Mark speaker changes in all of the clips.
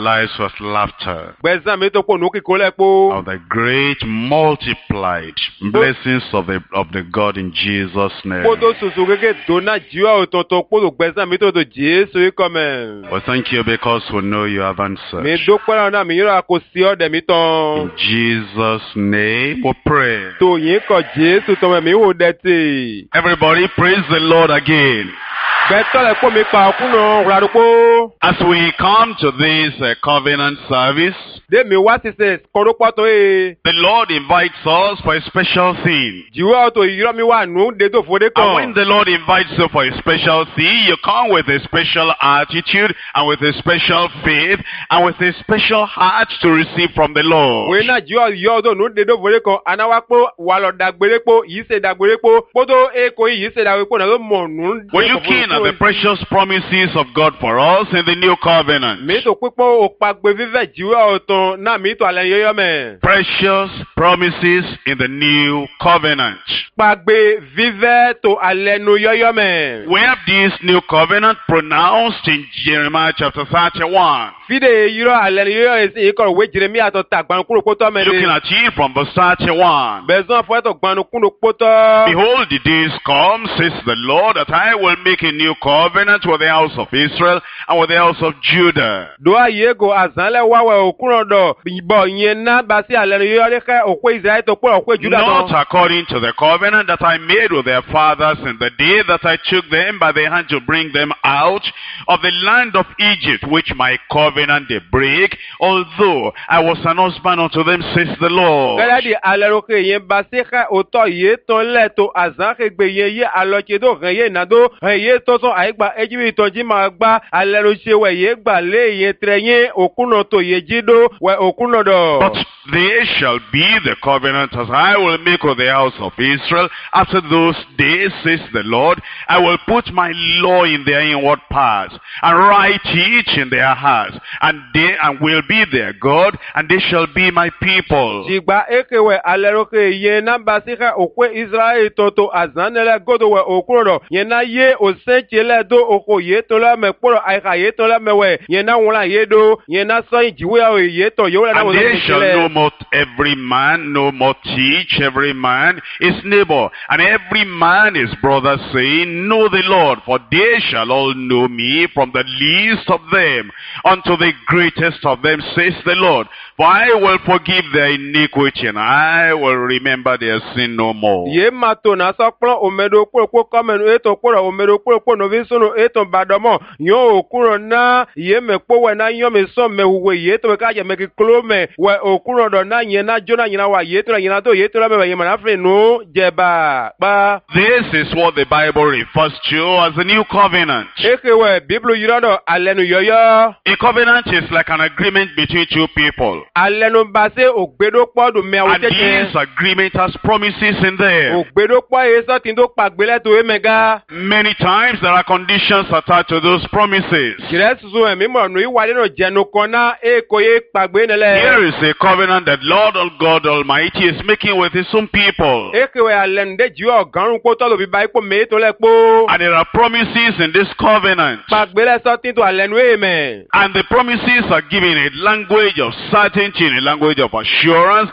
Speaker 1: lives with laughter
Speaker 2: Gbẹ̀sán mi tó pò nù kíkó lẹ́pọ̀.
Speaker 1: of the great multiplied blessings of the God in Jesus' name.
Speaker 2: Kótó sùsù kéké dòná jíwá òtòtò kótó gbẹ̀sán mi tó tó Jésù ikọ̀ mẹ́.
Speaker 1: We thank you because we know you have
Speaker 2: Mi
Speaker 1: answered.
Speaker 2: dúpẹ́ náà mi yóò kó sí ọ̀dẹ̀ mi tán.
Speaker 1: In Jesus' name we pray.
Speaker 2: Tó yín kọ̀ Jésù tọmọ mi wò dẹ́tì.
Speaker 1: Everybody praise the Lord again.
Speaker 2: Gbẹ̀tọ́ lẹ̀ kó mi pa ọkùnrin ràdúgbò.
Speaker 1: As we come to this covenant service,
Speaker 2: Dèmi wá ti sè kọ́dúpọ̀ tó yé.
Speaker 1: the Lord invites us for a special thing.
Speaker 2: Jíwá ọ̀tọ̀ ìyírọ̀ mi wà nù dé tó fòdé
Speaker 1: And when
Speaker 2: kan.
Speaker 1: the Lord invites you for a special thing, you come with a special attitude and with a special faith and with a special heart to receive from the Lord.
Speaker 2: Wèé náà jíwá yọ ọ̀tọ̀ nù dé tó fòdé kan. Anáwá pọ̀ wà lọ dàgbére pọ̀ yìí ṣe dàgbére pọ̀. Kótó èkó yìí ṣe dàgbére pọ̀ náà ló mọ̀ nù.
Speaker 1: We're looking at the precious promises of God for us in the new covenant.
Speaker 2: Mi tó pípọ́ òpàgbé fífẹ́ jíwá ọ̀tọ̀ náà mi tó àlẹ́ yọyọ mẹ́.
Speaker 1: Precious promises in the new covenant.
Speaker 2: Pàgbé fífẹ́ tó àlẹ́ nu yọyọ mẹ́.
Speaker 1: We have this new covenant pronounced in Jeremiah chapter 31.
Speaker 2: Fídè yírọ̀ àlẹ́ nu yọyọ èsì ìkọ̀rọ̀ wé Jeremíà tó ta gbanukúrò pótọ́ mẹ́.
Speaker 1: Looking at it from verse 31.
Speaker 2: Bẹ̀sán fọ́ ẹ̀tọ̀ gbanukúrò pótọ́.
Speaker 1: Behold, the days come, says the Lord, that I will make a new covenant with the house of Israel and with the house of Judah.
Speaker 2: Doa yego azanle wawe okunodo bo yena basi alenu yorike okwe Israel to po okwe Judah
Speaker 1: Not
Speaker 2: to.
Speaker 1: according to the covenant that I made with their fathers in the day that I took them by the hand to bring them out of the land of Egypt, which my covenant they break, although I was an husband unto them, says the Lord.
Speaker 2: Gẹ́gẹ́ di alẹ́rú ke yẹn basi ka òtọ́ yé tó lẹ̀ tó azan ke gbé yẹn yé alọ́tse tó hàn yé nàdó hàn yé tó tó àyígbà Ejibiti tó jí máa gbá alẹ́rú ṣe wẹ̀ yé gbà lé yẹn tẹ̀rẹ̀ yẹn òkúnà tó yé jí dó wẹ̀ òkúnà dọ̀.
Speaker 1: But they shall be the covenant as I will make with the house of Israel. After those days, says the Lord, I will put my law in their inward parts and write it in their hearts, and they will be their God, and they shall be my people.
Speaker 2: Jigba ekewe aleroke yena basika okwe Israel toto azanele godo we okurodo yena ye osenchele do oko ye tola mekporo aika ye tola mewe yena wona ye do yena so jiwe o ye to yo na
Speaker 1: And
Speaker 2: wo
Speaker 1: they shall know
Speaker 2: senchele
Speaker 1: more every man, no more teach every man his neighbor, and every man his brother, saying, Know the Lord, for they shall all know me, from the least of them unto the greatest of them, says the Lord. For I will forgive their iniquity, and I will remember their sin no more.
Speaker 2: ye mato na so kpro omedo kporo komenu eto kporo omedo kporo no visunu eto badomo yo okuro na ye mekpo we na yo me so mehuwe ye to ka je meki klome we okuro do na ye na jona nyina wa ye to na nyina to ye to la me ye mana fre no jeba ba
Speaker 1: This is what the Bible refers to as the new covenant.
Speaker 2: ekewe biblu yirado alenu yoyo
Speaker 1: A covenant is like an agreement between two people.
Speaker 2: alenu base ogbedo podu me
Speaker 1: And
Speaker 2: awotete
Speaker 1: this agreement has promises in there.
Speaker 2: ogbedo po ye so tin do pagbele to emega
Speaker 1: Many times there are conditions attached to those promises.
Speaker 2: Jesu emi mo nu iwale no jenu kona ekoye pagbe nele
Speaker 1: Here is a covenant that Lord God Almighty is making with his own people.
Speaker 2: ekewe alende jiwa ọ̀gárùn kó tọ́lù bíbá ipò mèé tó lẹ́pọ̀.
Speaker 1: And there are promises in this covenant.
Speaker 2: Pàgbélẹ̀ sọ́tí tó àlẹ́nu èèmẹ̀.
Speaker 1: And the promises are given a language of certainty, in a language of assurance,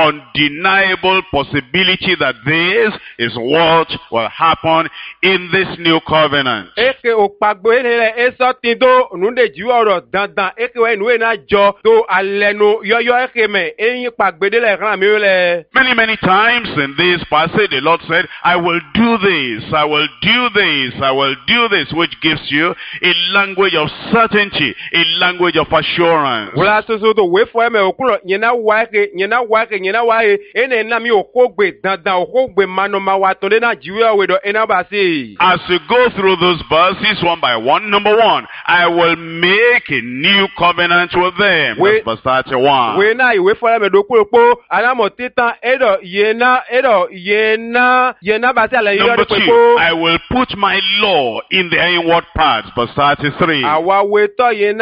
Speaker 1: undeniable possibility that this is what will happen in this new covenant.
Speaker 2: Eke òpàgbélẹ̀ esọ́tí tó nùdè jiwa ọ̀rọ̀ dandan ekewe ìnú èèyàn jọ tó àlẹ́nu yọ́yọ́ ekemẹ̀ eyín pàgbélẹ̀ kan mi lẹ̀.
Speaker 1: Many times in this passage, the Lord said, I will do this, I will do this, I will do this, which gives you a language of certainty, a language of assurance.
Speaker 2: Wula soso tó wé fọ́ ẹ̀mẹ̀ òkúrọ̀ yẹnà wáyé ẹnì ẹ̀nà mi òkógbè dandan òkógbè manoma tó dé náà jiwa ọ̀wẹ̀dọ̀ ẹ̀nà bá sí.
Speaker 1: As you go through those verses one by one, number one, I will make a new covenant with them.
Speaker 2: Wait.
Speaker 1: That's verse 31.
Speaker 2: Wé náà ìwé fọ́ ẹ̀mẹ̀ dókúròpó alámọ̀ títàn ẹ̀dọ̀ yẹnà bá sí àlẹ́ yíyọ́
Speaker 1: Number
Speaker 2: ní
Speaker 1: two,
Speaker 2: pípó.
Speaker 1: I will put my law in their inward parts. Verse 33.
Speaker 2: Àwa wetọ́ yẹnà rìn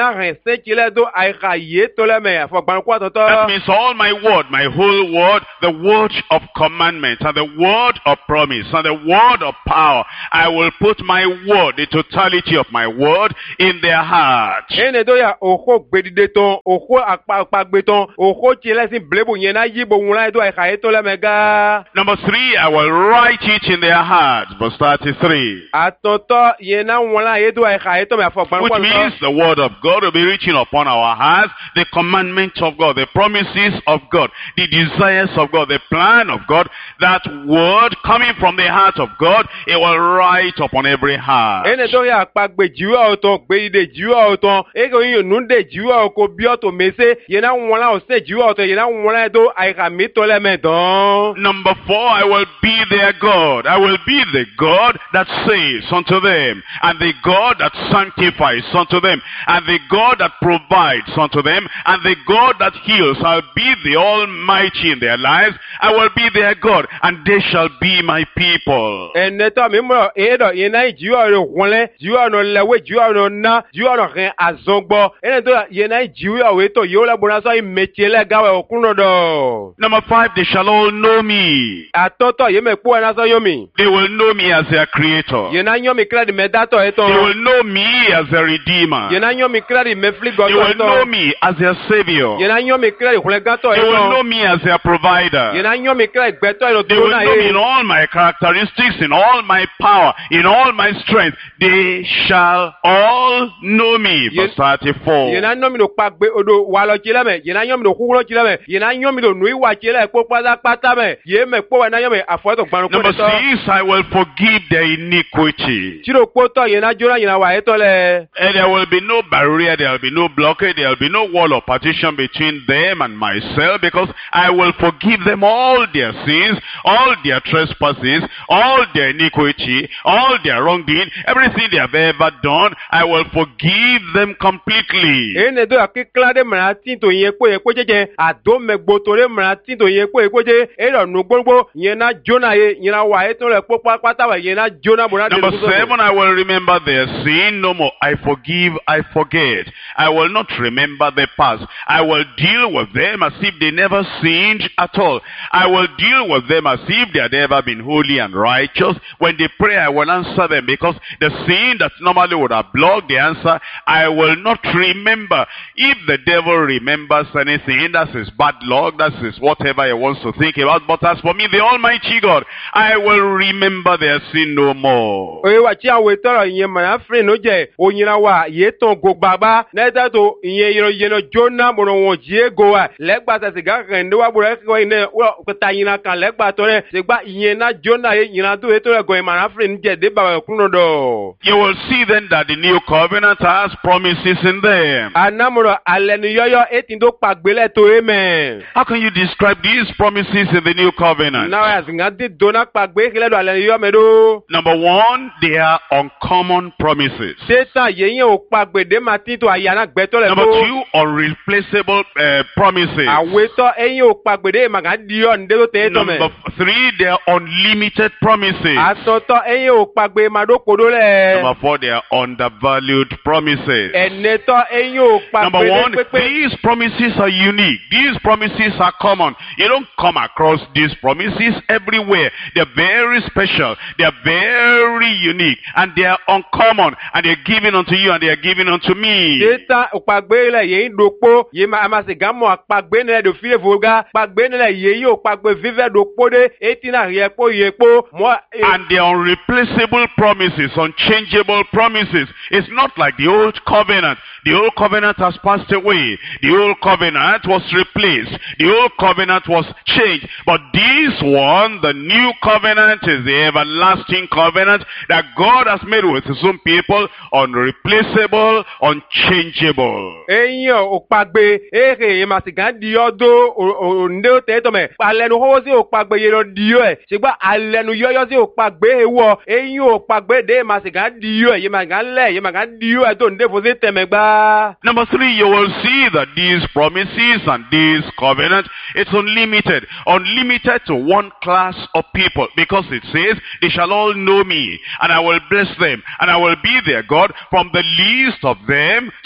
Speaker 2: sechile do aiha yetole me afogban kwa
Speaker 1: That
Speaker 2: toto.
Speaker 1: means all my word, my whole word, the word of commandment and the word of promise and the word of power. I will put my word, the totality of my word, in their heart.
Speaker 2: Ene do ya oho gbedide ton, oho akpa gbeton, oho chile sin blebu yena yibo wula do aiha yetole me ga.
Speaker 1: Number 3, I will write it in their hearts. Verse 33.
Speaker 2: Atoto yena wula yedo aiha yeto me afogban
Speaker 1: Which
Speaker 2: kwa
Speaker 1: means
Speaker 2: toto.
Speaker 1: the word of God will be reaching upon our hearts, the commandments of God, the promises of God, the desires of God, the plan of God. That word coming from the heart of God, it will write upon every heart.
Speaker 2: Ene do ya akpa gbe jiwa oton, gbedide jiwa oton, ego yin nunde jiwa oko bioto mese, yena wula ose jiwa oton, yena wula do aiha mitole me don.
Speaker 1: Number 4, I will be their God. I will be the God that saves unto them, and the God that sanctifies unto them, and the God that provides unto them, and the God that heals. I'll be the Almighty in their lives. I will be their God, and they shall be my people.
Speaker 2: Eneto mimo edo yena jiwa ro wole, jiwa no lewe, jiwa no na, jiwa no ren azongbo. Eneto yena jiwa weto yola bonaso imechele gawe okuno do.
Speaker 1: Number 5, they shall all know me.
Speaker 2: Atoto yeme po na so yomi.
Speaker 1: They will know me as their creator.
Speaker 2: Yena nyomi kredi medato
Speaker 1: They
Speaker 2: eto.
Speaker 1: will know me as their redeemer.
Speaker 2: Yena nyomi kredi mefli
Speaker 1: They will know
Speaker 2: goto.
Speaker 1: me as their savior.
Speaker 2: Yena nyomi kredi hulegato
Speaker 1: They will know
Speaker 2: eto.
Speaker 1: me as their provider.
Speaker 2: Yena nyomi kredi gbeto ero
Speaker 1: They will
Speaker 2: tuna
Speaker 1: know me in
Speaker 2: ye.
Speaker 1: all my characteristics, in all my power, in all my strength. They shall all know me. Verse 34.
Speaker 2: Yena nyomi do pagbe odo walo chile me. Yena nyomi do kulo chile me. Yena nyomi do nui wa chile po pata me. Ye me po na nyomi afoto gbanu ko
Speaker 1: Number
Speaker 2: to.
Speaker 1: 6, I will forgive their iniquity.
Speaker 2: Chiro po to yena jona yena wa eto le.
Speaker 1: And there will be no barrier, there will be no blockade, there will be no wall of partition between them and myself, because I will forgive them all their sins, all their trespasses, all their iniquity, all their wrongdoing, everything they have ever done. I will forgive them completely.
Speaker 2: Ene do akikla de mra tinto yen po jeje ado megbo tore mra tinto yen po je ero nu gbogbo yena jona ye yena wa eto le po pata wa yena jona bona de.
Speaker 1: Number 7, I will remember their sin no more. I forgive, I forget. I will not remember the past. I will deal with them as if they never sinned at all. I will deal with them as if they had ever been holy and righteous. When they pray, I will answer them, because the sin that normally would have blocked the answer, I will not remember. If the devil remembers anything, that's his bad luck, that's his whatever he wants to think about. But as for me, the Almighty God, I will remember their sin no more.
Speaker 2: Oye wa chi awe toro yen mra frin no je onyira wa ye ton gogbagba neta to yen yeno jona mo won je go wa legba se siga rende wa bure ko ine wo ta yina kan legba to re se gba yen na jona ye yina to e to re go mra frin je de ba kuno do.
Speaker 1: You will see then that the new covenant has promises in them.
Speaker 2: Anamoro alenu yoyo etin do pagbele to amen.
Speaker 1: How can you describe these promises in the new covenant?
Speaker 2: Now as ngati dona pagbe kile do alenu yo medo.
Speaker 1: Number 1, they are uncommon promises.
Speaker 2: Satan yeyin o pagbe de mati to ayana gbeto le
Speaker 1: Number
Speaker 2: mo.
Speaker 1: 2, unreplaceable promises.
Speaker 2: Aweto eyin o pagbe de maga di o nde to te to me.
Speaker 1: Number 3, they are unlimited promises.
Speaker 2: Asoto eyin o pagbe mado kodo le.
Speaker 1: Number 4, they are undervalued promises.
Speaker 2: Eneto eyin o
Speaker 1: Number
Speaker 2: pagbe
Speaker 1: 1,
Speaker 2: de pepe.
Speaker 1: these promises are unique. These promises are common. You don't come across these promises everywhere. They're very special. They're very unique. And they are uncommon. And they're given unto you and they are given unto me.
Speaker 2: Satan o pagbe le yeyin dopo ye ma amase gamo pagbe ne do file voga pagbe ne yeyin o pagbe vive dopo de etina yepo mo.
Speaker 1: And they are unreplaceable promises, unchangeable promises. It's not like the old covenant. The old covenant has passed away. The old covenant was replaced. The old covenant was changed. But this one, the new covenant, is the everlasting covenant that God has made with his own people, unreplaceable, unchangeable.
Speaker 2: Eyin o pagbe ere masigan di odo o nde o te to me alenu ho si o pagbe ye lo di o e sigba alenu yoyo si o pagbe ewo eyin o pagbe de masigan di o ye magan di o e to nde fo se temegba.
Speaker 1: Number 3, you will see that these promises and this covenant, it's unlimited. Unlimited to one class of people, because it says, they shall all know me, and I will bless them, and I will be their God, from the least of them to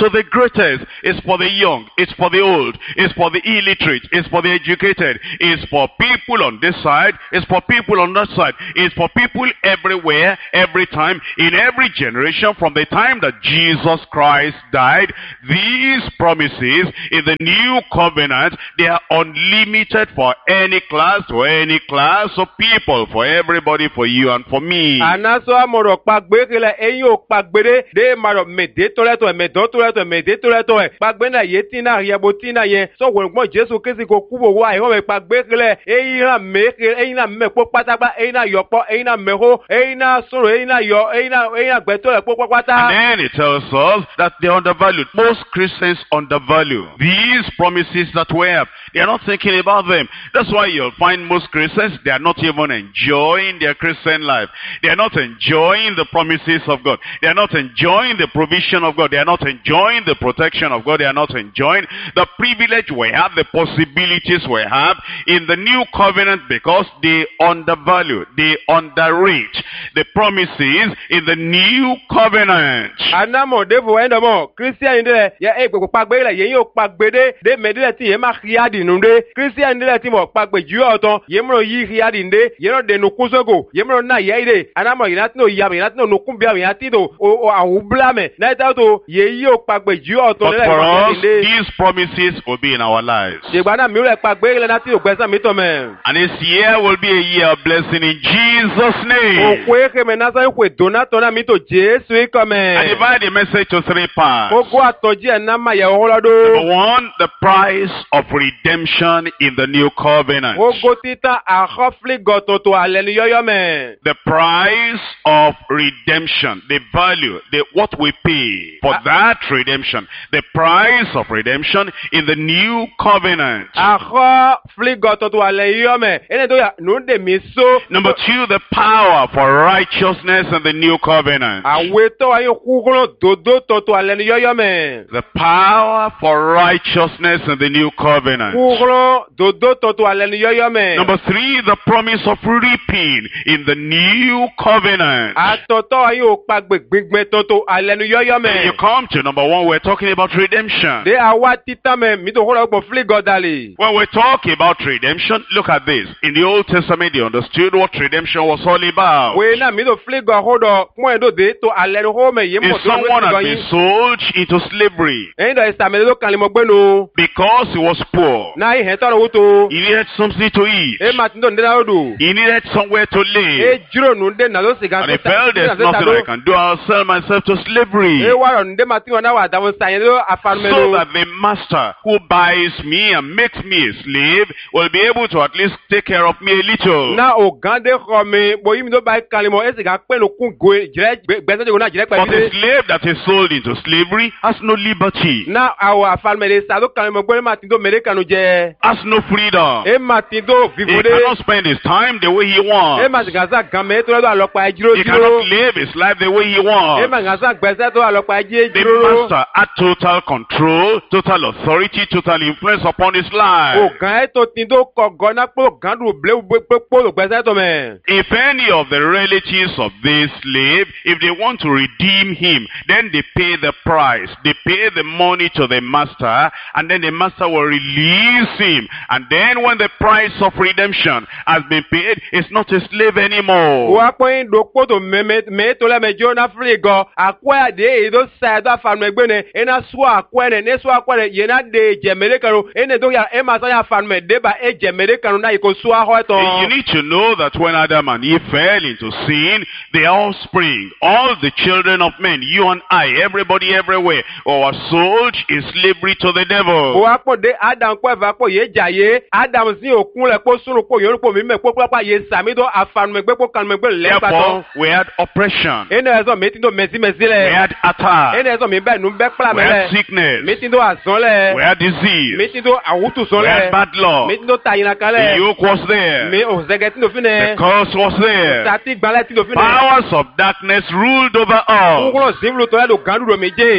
Speaker 1: to the greatest. It's for the young. It's for the old. It's for the illiterate. It's for the educated. It's for people on this side. It's for people on that side. It's for people everywhere, every time, in every generation from the time that Jesus Christ died. These promises in the new covenant, they are unlimited for any class of people, for everybody, for you and for me.
Speaker 2: Anaso amoro pagbe kele eyin pagbere de maro mede toleto medo toleto mede toleto pagbe na yeti na yeboti na yen so wongbon Jesu Kristi ko kubo wa e ho me pagbe kele eyin na me po patagba eyin na yopo eyin na meho eyin na soro eyin na yo eyin na gbeto e po pata.
Speaker 1: And then it tells us that they are undervalued. Most Christians undervalue these promises that we have. They are not thinking about them. That's why you'll find most Christians, they are not even enjoying their Christian life. They are not enjoying the promises of God. They are not enjoying the provision of God. They are not enjoying the protection of God. They are not enjoying the privilege we have, the possibilities we have in the new covenant, because they undervalue, they underrate the promises in the new covenant.
Speaker 2: Anamo devo endamo Christian inde ya egbe pagbe le yen yo pagbe de medile ti ye ma khiadi nunde Christian inde ti mo pagbe ju oton ye mo yi khiadi nde ye no de no kusogo ye mo na ye ide anamo ina ti no ya ina ti no kun bia ina ti do o awublame na ta to ye yo pagbe ju oton le
Speaker 1: for us, these promises will be in our lives.
Speaker 2: Je gba na mi le pagbe le na ti o gbesan mi to me.
Speaker 1: And this year will be a year of blessing in Jesus' name.
Speaker 2: O kwe ke me na sa kwe donato na mi to Jesu e come.
Speaker 1: I divide the message to 3 parts.
Speaker 2: Ogo atoji na ma ye holodo.
Speaker 1: Number 1, the price of redemption in the new covenant.
Speaker 2: Ogo tita a khofli goto to alenu yoyo me.
Speaker 1: The price of redemption, the value, what we pay for that redemption. The price of redemption in the new covenant.
Speaker 2: A khofli goto to alenu yoyo me. Ene do ya no de mi so.
Speaker 1: Number 2, the power for righteousness in the new covenant.
Speaker 2: Aweto ayo kugolo dodo to alenu yoyo me.
Speaker 1: The power for righteousness in the new covenant.
Speaker 2: Kugolo dodo to alenu yoyo me.
Speaker 1: Number 3, the promise of reaping in the new covenant.
Speaker 2: Atoto ayo pagbe gbigbe to alenu yoyo me.
Speaker 1: When you come to number 1, we're talking about redemption.
Speaker 2: De awa tita me mi to holo gbo fli godali.
Speaker 1: When we talk about redemption, look at this. In the Old Testament, they understood what redemption was all about.
Speaker 2: We na mi to fli go hodo mo edo de to alenu ho me ye mo
Speaker 1: If someone had been sold into slavery because he was poor, he needed something to eat, he needed somewhere to live, and he felt there's nothing I can do, I'll sell myself to slavery, so that the master who buys me and makes me a slave will be able to at least take care of me a little. But a slave that is sold into slavery has no liberty, has no freedom. He cannot spend his time the way he wants. He cannot live his life the way he wants. The master had total control, total authority, total influence upon his life. If any of the relatives of this slave, if they want to redeem him, then they pay the price. They pay the money to the master, and then the master will release him. And then when the price of redemption has been paid, it's not a slave anymore. You need to know that when Adam and Eve fell into sin, the offspring, all the children of men, you and I, everybody everywhere, are sold in slavery to the devil. Therefore, we had oppression, we had attack, we had sickness, we had disease, we had bad luck. The yoke was there, the curse was there, powers of darkness ruled over us.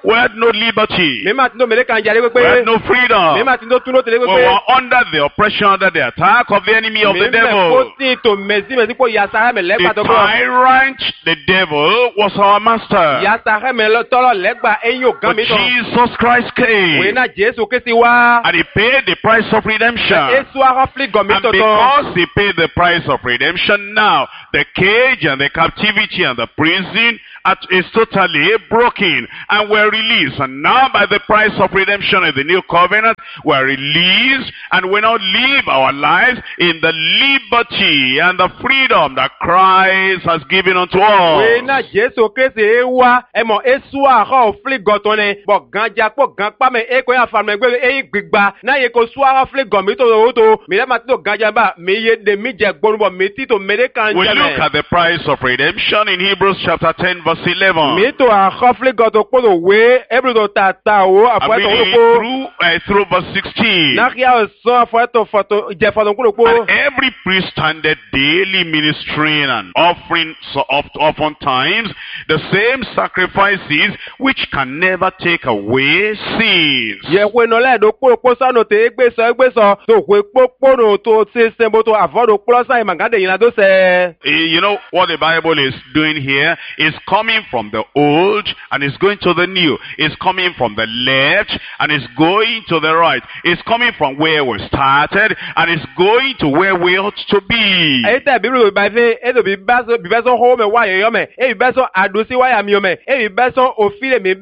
Speaker 1: We had no liberty.
Speaker 2: mímà tí ló mẹ́lẹ́ kan jáde
Speaker 1: We
Speaker 2: pépé.
Speaker 1: had no freedom.
Speaker 2: mímà tí ló tún ló tẹ̀lé
Speaker 1: We
Speaker 2: pépé.
Speaker 1: were under the oppression, under the attack of the enemy of the
Speaker 2: mímẹ́ kó
Speaker 1: devil.
Speaker 2: tí tó mẹ́sí kó yasara mẹ́ lẹ́gbàá
Speaker 1: The
Speaker 2: tó kọ́.
Speaker 1: tyrant, the devil, was our master.
Speaker 2: yasara mẹ́ tọ́lọ̀ lẹ́gbàá eyín ò gán
Speaker 1: But
Speaker 2: mi tán.
Speaker 1: Jesus Christ
Speaker 2: wòye
Speaker 1: came,
Speaker 2: náà Jésù Kristi wá.
Speaker 1: and he paid the price of redemption.
Speaker 2: Èso arọ́flì gàn mi
Speaker 1: And
Speaker 2: tọ̀tọ̀.
Speaker 1: because he paid the price of redemption, now the cage and the captivity and the prison is totally broken, and we're released. And now by the price of redemption in the new covenant, we're released, and we now live our lives in the liberty and the freedom that Christ has given unto
Speaker 2: wòye
Speaker 1: us.
Speaker 2: náà Jésù Kristi wá. ẹmọ èso arọ́flì gàn tó ní. bọ̀ gan jakpọ̀ gan pàmẹ́ èkó yà fàmẹ́ gbé eyín gbígba. náà yẹ kó so arọ́flì gàn mi tó mi lẹ́ẹ̀ máa tí tó gan jẹ́ bá mi yé de mi jẹ gbónúbọ̀ mi tí tó mẹ́lẹ́ kan
Speaker 1: We
Speaker 2: jẹ́
Speaker 1: look at the price of redemption in Hebrews chapter 10 verse 11.
Speaker 2: mi tó arọ́flì gàn tó kpọ́ tó wé ebile tó ta o
Speaker 1: I'm
Speaker 2: àfọwẹ́tò
Speaker 1: reading
Speaker 2: kúlókó.
Speaker 1: through verse 16.
Speaker 2: náà kí a sọ àfọwẹ́tò fọ̀tò jẹ̀fọ̀tò kúlókó.
Speaker 1: And every priest standeth daily ministering and offering so oftentimes the same sacrifices which can never take away sins.
Speaker 2: yẹ̀wé nọlẹ́ ẹ̀dọ́ kpókpó sánú tẹ égbésọ tó wé kpókpónù tó ṣe sẹ́nbó tó àfọ́dọ̀ kplọ́sá yìí màgádé yìí nàdó sẹ́.
Speaker 1: You know what the Bible is doing here is coming from the old and is going to the new. It's coming from the left and it's going to the right. It's coming from where we started and it's going to where we ought to be.
Speaker 2: èyí tẹ̀ bíbélì òbí báyìí èdè bíbẹ́sọ̀ hó mẹ́ wáyé yọ mẹ́ èyí bẹ́sọ̀ àdùsí wáyà mi yọ mẹ́ èyí bẹ́sọ̀ òfìlè mi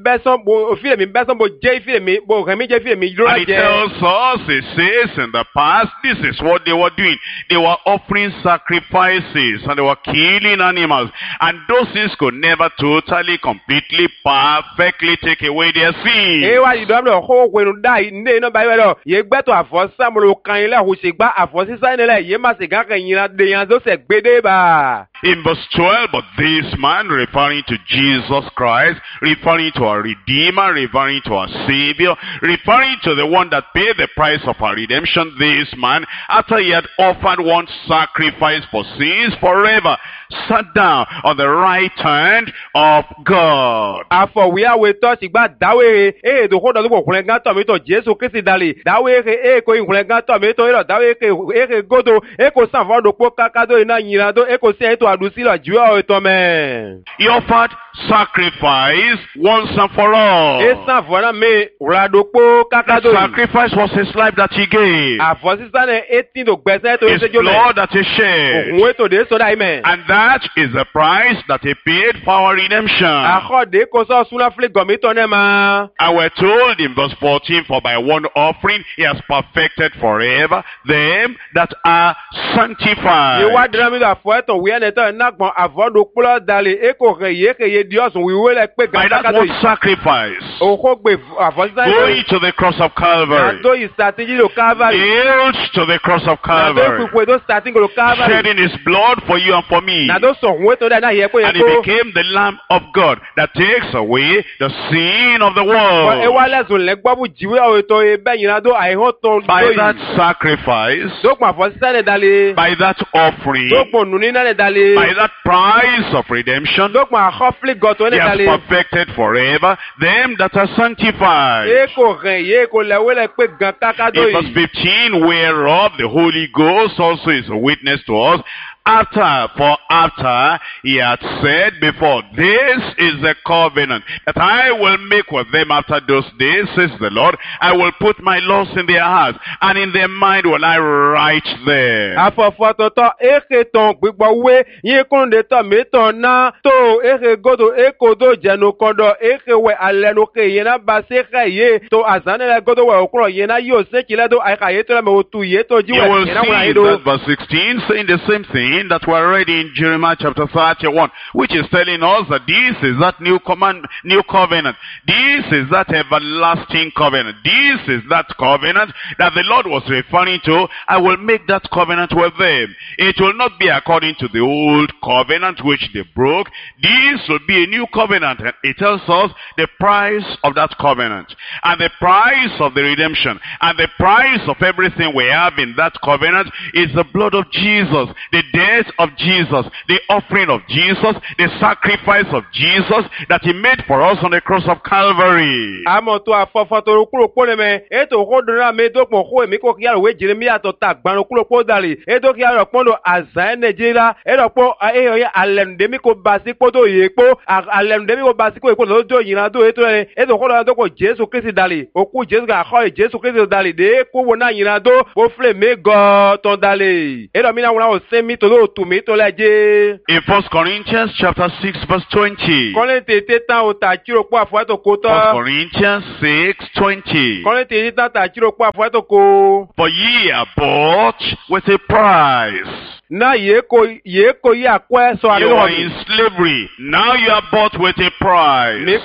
Speaker 2: bẹ́sọ̀ bó jẹ́ ìfìlè mi bó rẹ̀ mi jẹ́ ìfìlè mi dúró
Speaker 1: And it
Speaker 2: jẹ́.
Speaker 1: tells us, it says in the past, this is what they were doing. They were offering sacrifices and they were killing animals. And those things could never totally, completely, perfectly take away their
Speaker 2: èyí
Speaker 1: sin.
Speaker 2: wá yìí dọ́mọ̀ hó wẹ̀nu dá yìí ndé iná báyìí wẹ̀lọ yìí gbẹ́tọ̀ àfọ̀ sàmúlò kan yìí lẹ̀ hùsì gbá àfọ̀ sísá yìí lẹ̀ yìí má sì gán kẹ́yìn náà dé yàn tó sẹ̀ gbédé bá.
Speaker 1: In verse 12, but this man, referring to Jesus Christ, referring to our Redeemer, referring to our Savior, referring to the one that paid the price of our redemption, this man, after he had offered one sacrifice for sins forever, sat down on the right hand of God.
Speaker 2: àfọ̀wéyàwó tọ́sí gbá dáwéhe èyí tó kódà tó bò kúnlẹ̀ gán tọ̀ mí tọ̀ Jésù Kristi dalè dáwéhe èyí kò ìkúnlẹ̀ gán tọ̀ mí tọ̀ yìí lọ dáwéhe èyí gódò èyí kò sànfọ́ dòpó kákádó iná yìnyín tó èyí kò sí ẹ̀yìn tó àdùsí lọ jù ọ́ ìtọ́ mẹ́.
Speaker 1: He offered sacrifice once and for all.
Speaker 2: èyí sànfọ́ náà mi rà dòpó
Speaker 1: That
Speaker 2: kákádó yìí.
Speaker 1: sacrifice was his life that he gave.
Speaker 2: àfọ̀ sísá ní etí tó gbẹ̀sẹ̀ tó
Speaker 1: His
Speaker 2: ṣe jó mẹ́.
Speaker 1: blood that he shed.
Speaker 2: òun ètò dé sọ́dá yìí mẹ́.
Speaker 1: And that is the price that he paid for our redemption.
Speaker 2: àkọ́dé kò sọ súná fílẹ̀ gọ̀mí tọ́ náà ma.
Speaker 1: And we're told in verse 14, for by one offering he has perfected forever them that are sanctified.
Speaker 2: ìwà dìrẹ́mí lọ àfọ̀ ẹ̀tọ̀ wíyẹn ní tọ́ iná gbọ̀n àfọ̀dù kúlọ̀ dalè èkó kèye di ọ̀sùn wíwé lẹ pé
Speaker 1: By that
Speaker 2: gàdákàtó
Speaker 1: one
Speaker 2: yìí.
Speaker 1: sacrifice,
Speaker 2: òkò gbè àfọ̀ sísá yìí.
Speaker 1: going to the cross of Calvary,
Speaker 2: nàdó yìí sàtìjì lò Calvary.
Speaker 1: nailed to the cross of
Speaker 2: nàdó
Speaker 1: Calvary,
Speaker 2: ìpìpò ètò sàtìjì lò Calvary.
Speaker 1: shedding his blood for you and for me.
Speaker 2: nàdó sọ̀hún ètò dáná yẹ kó yẹ
Speaker 1: And he
Speaker 2: kó.
Speaker 1: became the Lamb of God that takes away the sin of the
Speaker 2: ẹ
Speaker 1: world.
Speaker 2: wá lẹ́sùn lẹ́gbọ́bù jìwé àwọn ètò ẹbẹ́ yìí nàdó àìhàn tó ń
Speaker 1: By
Speaker 2: dó
Speaker 1: that
Speaker 2: yìí.
Speaker 1: sacrifice,
Speaker 2: dókun àfọ̀ sísá ní dalè.
Speaker 1: by that offering,
Speaker 2: dókun nùní náà ní dalè.
Speaker 1: by that price of redemption,
Speaker 2: dókun àkọ́fílì gọ̀tọ̀ ní
Speaker 1: he has
Speaker 2: dalè.
Speaker 1: perfected forever them that are sanctified.
Speaker 2: èkó rẹ̀ yé kó lẹ́wé lẹ pé gan kákádó
Speaker 1: In verse
Speaker 2: yìí.
Speaker 1: 15, whereof the Holy Ghost also is a witness to us, after he had said before, this is the covenant that I will make with them after those days, says the Lord. I will put my laws in their hearts, and in their mind will I write them.
Speaker 2: àfọ̀fọ̀ tọ̀tọ̀ èké tán gbígbọ́ wé yín kúndé tán mìtàn náà tó èké gòdò èkó tó jẹnu kọ́dọ̀ èké wẹ̀ alẹ́nukè yẹn náà bá sékè yé tó àzánilẹ̀ gòdò wẹ̀ òkúrọ̀ yẹn náà yóò sékìlẹ̀ tó àyíká yé tó lẹ́mẹ̀ òtù yé tó
Speaker 1: You
Speaker 2: jíwẹ̀
Speaker 1: will
Speaker 2: yẹn náà wọ̀nyí
Speaker 1: see
Speaker 2: tó.
Speaker 1: that verse 16 saying the same thing that we're reading in Jeremiah chapter 31, which is telling us that this is that new covenant. This is that everlasting covenant. This is that covenant that the Lord was referring to. I will make that covenant with them. It will not be according to the old covenant which they broke. This will be a new covenant. And it tells us the price of that covenant and the price of the redemption and the price of everything we have in that covenant is the blood of Jesus. The death of Jesus, the offering of Jesus, the sacrifice of Jesus that he made for us on the cross of Calvary.
Speaker 2: Amo to afofo to kuro pole me eto ho dora me do po ho mi ko kiaro we Jeremia to ta gban kuro po dali eto kiaro pondo azan Nigeria eto po eyo ya alende mi ko basi po do yepo alende mi ko basi ko do do yin do eto ho do ko Jesu Christ dali oku Jesu ga ho Jesu Christ dali de ko wona yin do bo fle me go ton dali eto mi na wona o se mi to do tu mi to leje.
Speaker 1: In 1 Corinthians chapter 6 verse 20.
Speaker 2: 1
Speaker 1: Corinthians 6:20. For ye are bought with a price. You are in slavery. Now you are bought with a price. You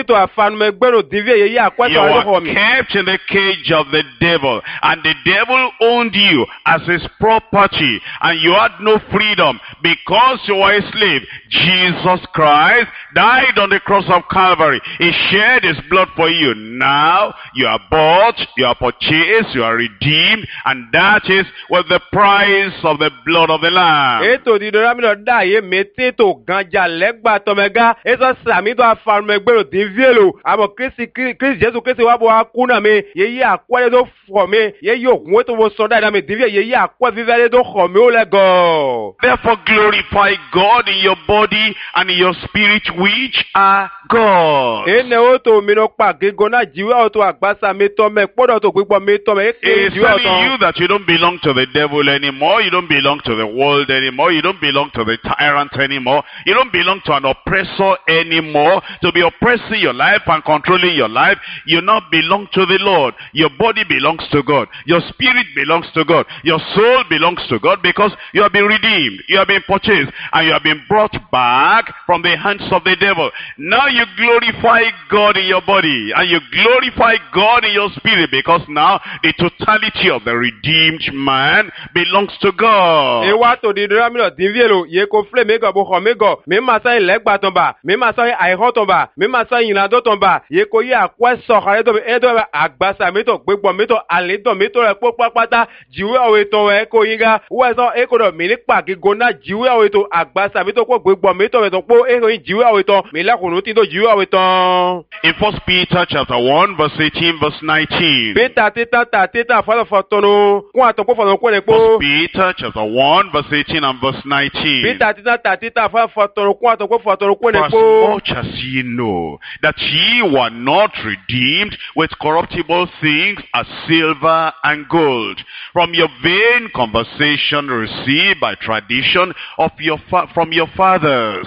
Speaker 1: are kept in the cage of the devil, and the devil owned you as his property, and you had no freedom because you were a slave. Jesus Christ died on the cross of Calvary. He shed his blood for you. Now you are bought, you are purchased, you are redeemed, and that is with the price of the blood of the Lamb.
Speaker 2: Eto di doramino da ye mete to ganja legba tomega eso sami to afarmegbero divielo amo Kristi Jesu Kristi wa bo akuna me ye akwale do for me ye ogun to wo soda na me divie ye akwa vivele do kho me o lego.
Speaker 1: Therefore glorify God in your body and in your spirit, which are God.
Speaker 2: Ene o to mi no pa gegona jiwe o to agbasa me to me podo to gbigbo me to me
Speaker 1: It's telling you that you don't belong to the devil anymore, you don't belong to the world anymore, you don't belong to the tyrant anymore, you don't belong to an oppressor anymore, to be oppressing your life and controlling your life. You now belong to the Lord. Your body belongs to God, your spirit belongs to God, your soul belongs to God, because you have been redeemed, you have been purchased, and you have been brought back from the hands of the devil. Now you glorify God in your body, and you glorify God in your spirit, because now the totality of the redeemed man belongs to God.
Speaker 2: To di doramino divielo ye ko fle mega bo mego me masa legba tomba me masa ai hotomba me masa yin ado tomba ye ko ye akwa so khare do edo agbasa me to gbegbo me to ale do me to re popapata jiwe owe to e ko yinga we so e ko do mi ni pa gigona jiwe owe to agbasa me to ko gbegbo me to po e ko yin jiwe owe to me la kunu ti do jiwe owe to.
Speaker 1: In 1 Peter chapter 1 verse 18 verse 19.
Speaker 2: Peter teta fa tono ku atoko fa ko le po.
Speaker 1: Peter chapter 1 verse 18 and verse 19.
Speaker 2: Peter teta fa tono ku atoko fa tono ko le
Speaker 1: For as
Speaker 2: po.
Speaker 1: much as ye know that ye were not redeemed with corruptible things as silver and gold from your vain conversation received by tradition of from your fathers.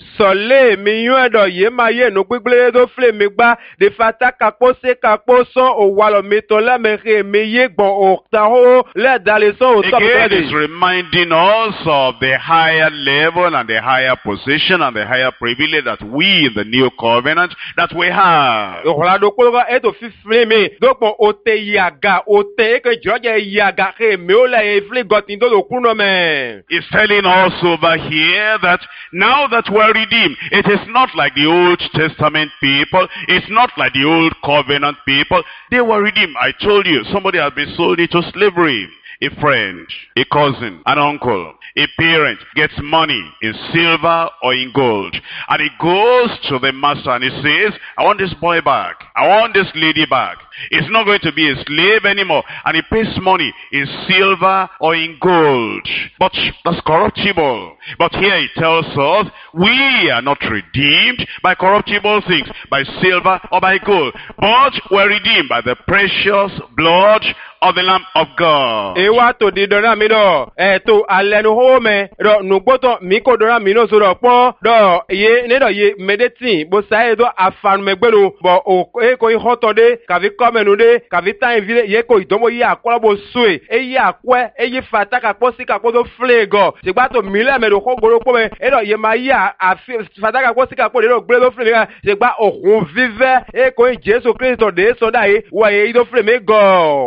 Speaker 2: Sole mi yuedo ye ma ye no gbigble do fle mi gba de fata kapo se kapo son o walo mi to la me re mi ye gbon o ta ho le dale son o top
Speaker 1: Again,
Speaker 2: ready.
Speaker 1: it's reminding us of the higher level and the higher position and the higher privilege that we in the new covenant that we have.
Speaker 2: O la do ko ga e to fi fle mi do pon o te yaga o te ke joje yaga re mi o la e fle got in do kuno me.
Speaker 1: It's telling us over here that now that we're redeemed, it is not like the Old Testament people, it's not like the Old Covenant people. They were redeemed. I told you, somebody has been sold into slavery. A friend, a cousin, an uncle, a parent gets money in silver or in gold, and he goes to the master and he says, I want this boy back, I want this lady back. He's not going to be a slave anymore, and he pays money in silver or in gold. But that's corruptible. But here he tells us, we are not redeemed by corruptible things, by silver or by gold, but we're redeemed by the precious blood of the Lamb of God.
Speaker 2: Ewa to di dona mi do to alenu ho me do nugboto mi ko dona mi no so do po do ye ne do ye medeti bo sai do afan megbelu bo o e ko hoto de ka vi komenu de ka vi tan vile ye ko idomo ye akola bo sue e ye akwe e ye fata ka po si ka po do flego se gba to mi le me do ko gboro po me e do ye ma ya fata ka po si ka po de do gbe do flego se gba okun vive e ko Jesu Christ de so dai wa ye do fleme go.
Speaker 1: The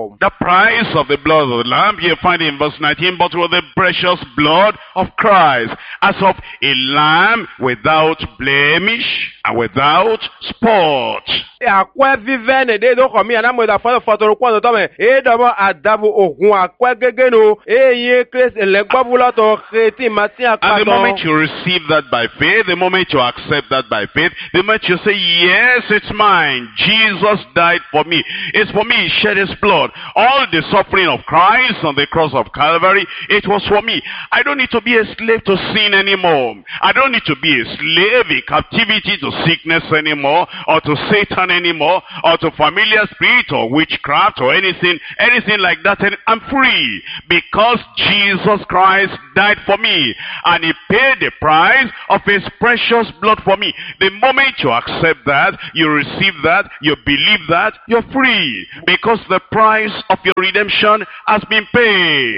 Speaker 1: price of the blood of the Lamb, you find it in verse 19, but with the precious blood of Christ, as of a lamb without blemish and without spot.
Speaker 2: Akwa vivene de do komi ana mo da fa fotoro kwa to me e do mo adabu ogun akwa gegeno e yin Christ le gbobulo to kreti mati akwa.
Speaker 1: And the moment you receive that by faith, the moment you accept that by faith, the moment you say, yes, it's mine, Jesus died for me, it's for me, he shed his blood, all the suffering of Christ on the cross of Calvary, it was for me. I don't need to be a slave to sin anymore. I don't need to be a slave in captivity to sickness anymore, or to Satan anymore, or to familiar spirit or witchcraft or anything like that. And I'm free because Jesus Christ died for me and he paid the price of his precious blood for me. The moment you accept that, you receive that, you believe that, you're free because the price of your redemption has been paid.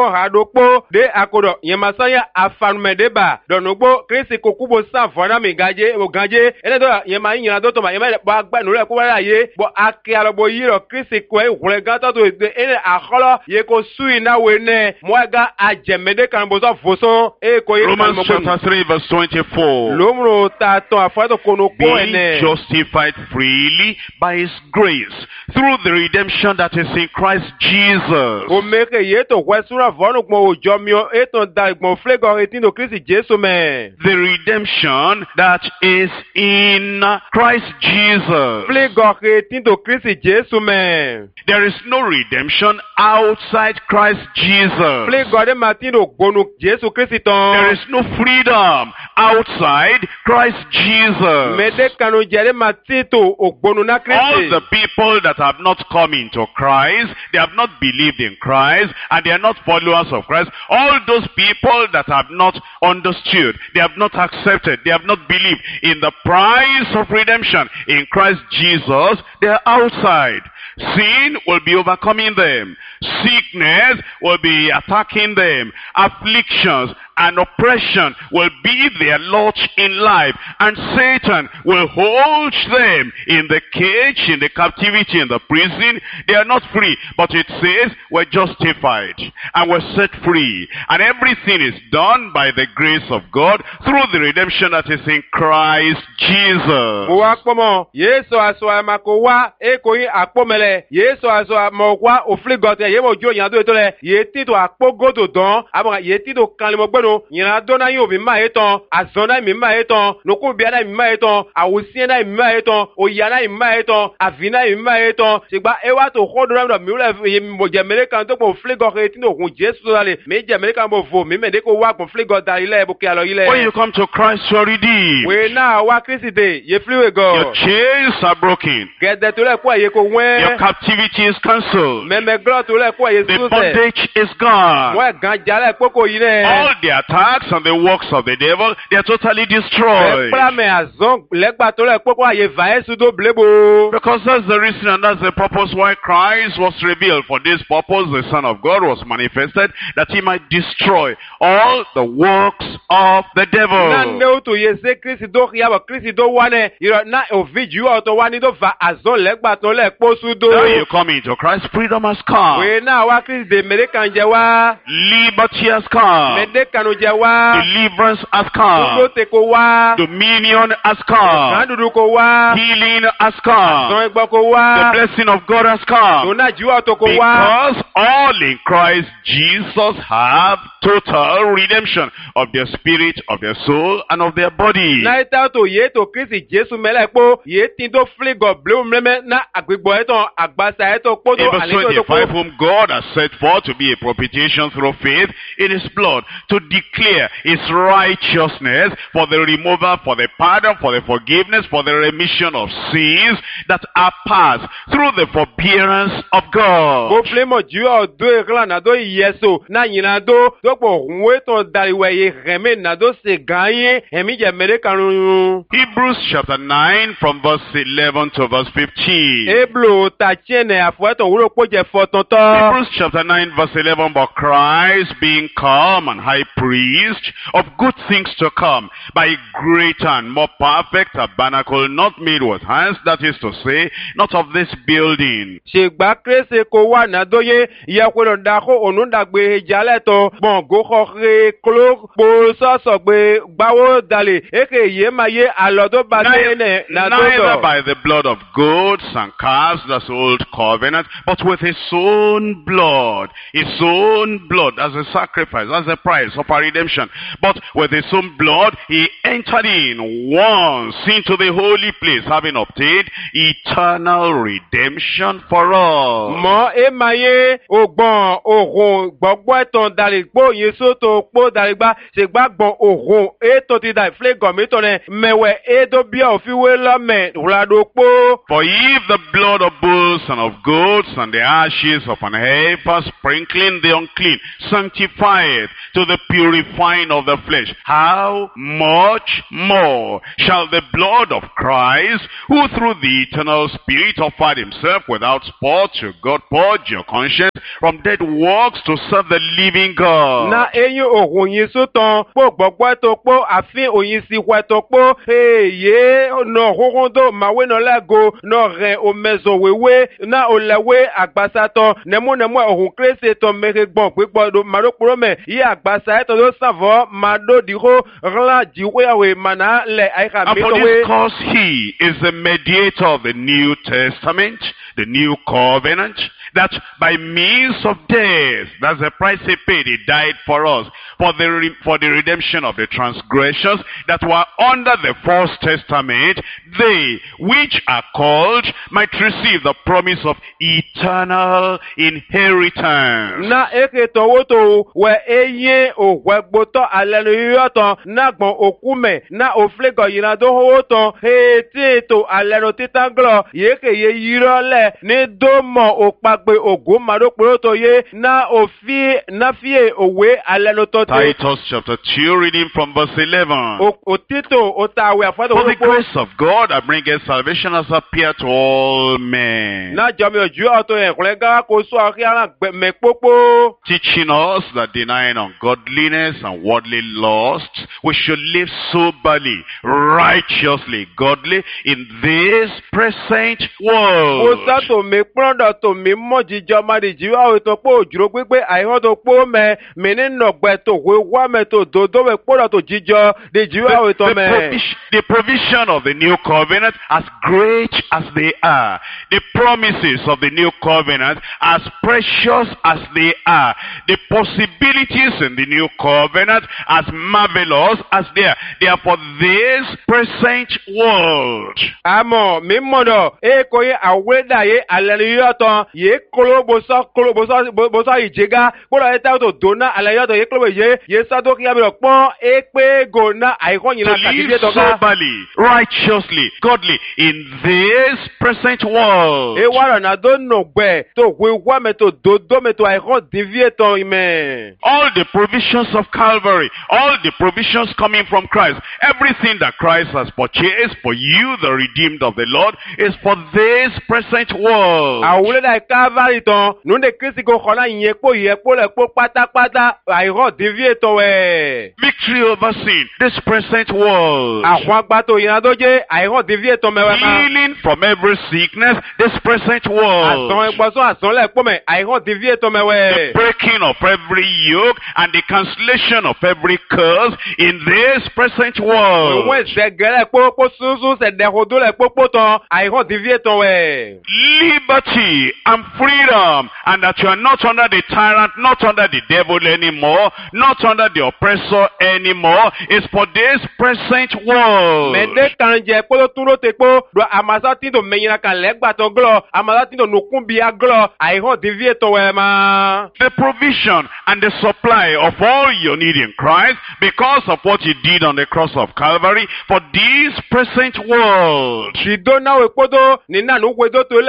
Speaker 2: De akodo yemasaya afanmedeba donogbo Kristi kokubo sanfona mi gaje ene do yema yin do to ma yema ba gba nu re ko wa ye bo ake alobo yiro Kristi ko ehun gan to ene akolo ye ko sui na we ne mo ga ajemede kan bo so foso e ko ye
Speaker 1: Romans chapter 3 verse 24.
Speaker 2: Lomro ta to afato kono ko ene
Speaker 1: being justified freely by his grace through the redemption that is in Christ Jesus.
Speaker 2: O meke ye to kwesura vonu gbo ojo mi o eton da gbo flego etino Kristi Jesu me.
Speaker 1: The redemption that is in Christ Jesus.
Speaker 2: Flego etino Kristi Jesu me.
Speaker 1: There is no redemption outside Christ Jesus.
Speaker 2: Flego de matino gonu Jesu Kristi ton.
Speaker 1: There is no freedom outside Christ Jesus.
Speaker 2: Mede kanu jere matito ogbonu na Kristi.
Speaker 1: All the people that have not come into Christ, they have not believed in Christ, and they are not followers of Christ. All those people that have not understood, they have not accepted, they have not believed in the price of redemption in Christ Jesus, they are outside. Sin will be overcoming them. Sickness will be attacking them. Afflictions and oppression will be their lot in life. And Satan will hold them in the cage, in the captivity, in the prison. They are not free. But it says we're justified and we're set free. And everything is done by the grace of God through the redemption that is in Christ Jesus.
Speaker 2: Yesu aswa makowa ekoyi akpomele. Yesu aswa mokwa ofligote yemo jo yando etole. Yetito akpogodo don abanga yetito kanlimo gbeno yina dona yo mi ma eton azona mi ma eton nokun biana mi ma eton awusiena mi ma eton oyana mi ma eton avina mi ma eton sigba ewa to khodo na mi ule mo jemele kan to po fligo etino kun Jesu dale me jemele kan bo vo mi me de ko wa kun fligo dale ile bo ke alo ile.
Speaker 1: When you come to Christ, you are redeemed.
Speaker 2: We now wa Kristi de ye fliwe go.
Speaker 1: Your chains are broken.
Speaker 2: Gede to le ko ye ko wen.
Speaker 1: Your captivity is cancelled.
Speaker 2: Me glo to le ko ye
Speaker 1: The bondage is gone.
Speaker 2: Mo gan jale poko yi ne.
Speaker 1: All the attacks and the works of the devil, they are totally destroyed.
Speaker 2: Because
Speaker 1: that's the reason and that's the purpose why Christ was revealed. For this purpose, the Son of God was manifested, that he might destroy all the works of the devil. Now you come into Christ, freedom has come. Liberty has come. Deliverance has come. Dominion has come. Healing has come. The blessing of God has come. Because all in Christ Jesus have total redemption of their spirit, of their soul, and of their body.
Speaker 2: In verse
Speaker 1: 25, whom God has set forth to be a propitiation through faith in his blood, to declare his righteousness for the removal, for the pardon, for the forgiveness, for the remission of sins that are past through the forbearance of God. Hebrews chapter 9 from verse 11 to verse 15. Hebrews chapter 9 verse 11, but Christ being come and high priest of good things to come, by a greater and more perfect tabernacle, not made with hands, that is to say, not of this building.
Speaker 2: Shegba krese ko wa na doye ya ko da ko onu dagbe jale to bon go ko re klo bo so gbe gbawo dale eke ye maye alodo ba ne na do.
Speaker 1: Neither by the blood of goats and calves, that's old covenant, but with his own blood as a sacrifice, as a price of our redemption. But with his own blood, he entered in once into the holy place, having obtained eternal redemption for all.
Speaker 2: Mo emaye ogbon ohun gbogbo eton daligbo yeso to po daligba se gbagbon ohun eto ti da flegon mi to ne mewe edo bia ofiwe lo me ulado po.
Speaker 1: For if the blood of bulls and of goats and the ashes of an heifer sprinkling the unclean sanctifieth to the purifying of the flesh, how much more shall the blood of Christ, who through the eternal Spirit offered himself without spot to God, purge your conscience from dead works to serve the living God?
Speaker 2: Na eyin ohun yin so ton po gbogbo to po afin oyin si we to po ye no hohondo mawe no lago no re o mezo wewe na olewe agbasa to nemu ohun krese to mere gbon pepo do maroporo me yi agbasa to do savo mado diro rla jiwe we mana le aika
Speaker 1: And
Speaker 2: mi
Speaker 1: for
Speaker 2: to
Speaker 1: this
Speaker 2: we.
Speaker 1: cause he is the mediator of the New Testament, the new covenant, that by means of death, that's the price he paid, he died for us, for the redemption of the transgressions that were under the first testament, they which are called might receive the promise of eternal inheritance.
Speaker 2: Na eke to woto we eye o wegboto hallelujah to na gbon okume na oflego yina do woto he ti to alero titanglo yeke ye yirole ni do mo opagbe ogo maroporo to ye na ofi na fie owe alero to
Speaker 1: Titus chapter 2, reading from verse 11.
Speaker 2: otito otawe afado
Speaker 1: For the grace of God that bringeth salvation has appeared to all men,
Speaker 2: na jomi oju auto en kolega ko so akiara me popo
Speaker 1: teaching us that denying ungodliness and worldly lusts, we should live soberly, righteously, godly in this present world.
Speaker 2: o sa to me prondo to me mojijo mari jiwa o to po ojuro gbe aihon to po me ni no gbe to we wa me to dodo we poro to jijo de jiwa o to me.
Speaker 1: The provision of the new covenant, as great as they are, the promises of the new covenant, as precious as they are, the possibilities in the new covenant, as marvelous as they are for this present world.
Speaker 2: Amo mi modo e ko ye aweda ye hallelujah to ye kolo boso ijega poro e ta to dona hallelujah to ye kolo ye sa do ki abiro pon e pe go na aihon yin
Speaker 1: To
Speaker 2: na
Speaker 1: live
Speaker 2: kadije to ka
Speaker 1: soberly, righteously, godly in this present world.
Speaker 2: e wara na do no gbe to we wa me to dodo me to aihon divie to ime.
Speaker 1: All the provisions of Calvary, all the provisions coming from Christ, everything that Christ has purchased for you, the redeemed of the Lord, is for this present world.
Speaker 2: Awule da Calvary ton nu de Kristi ko khona yin po ye po le po pátápátá aihon divie to we.
Speaker 1: Victory over sin, this present world.
Speaker 2: Àwọn agbato yin do je aihon divie to me we ma.
Speaker 1: Healing from every sickness, this present world.
Speaker 2: Asan egboso asan le po me aihon divie to me
Speaker 1: The
Speaker 2: we.
Speaker 1: breaking of every yoke and the cancellation of every curse in this present world.
Speaker 2: Òun ìṣẹ̀gẹ̀rẹ̀ pópó sunsun ṣẹ̀dẹ̀hodó lẹ̀ pópó tán àìhàn divie tán wẹ̀.
Speaker 1: Liberty and freedom, and that you are not under the tyrant, not under the devil anymore, not under the oppressor anymore, is for this present world.
Speaker 2: Mẹ̀dẹ́ kan jẹ kpolo túnú te kpó do amasa tí do mẹ̀yìnà kan lẹ́gbàtọ̀ glọ amasa tí do nukun bia glọ àìhàn divie tán wẹ̀ ma.
Speaker 1: The provision and the supply of all your need in Christ because of what he did on the cross of Calvary for this present world.
Speaker 2: Ṣìdó náà wẹ̀ kpódó nínú ànú wẹ̀dó tó lẹ̀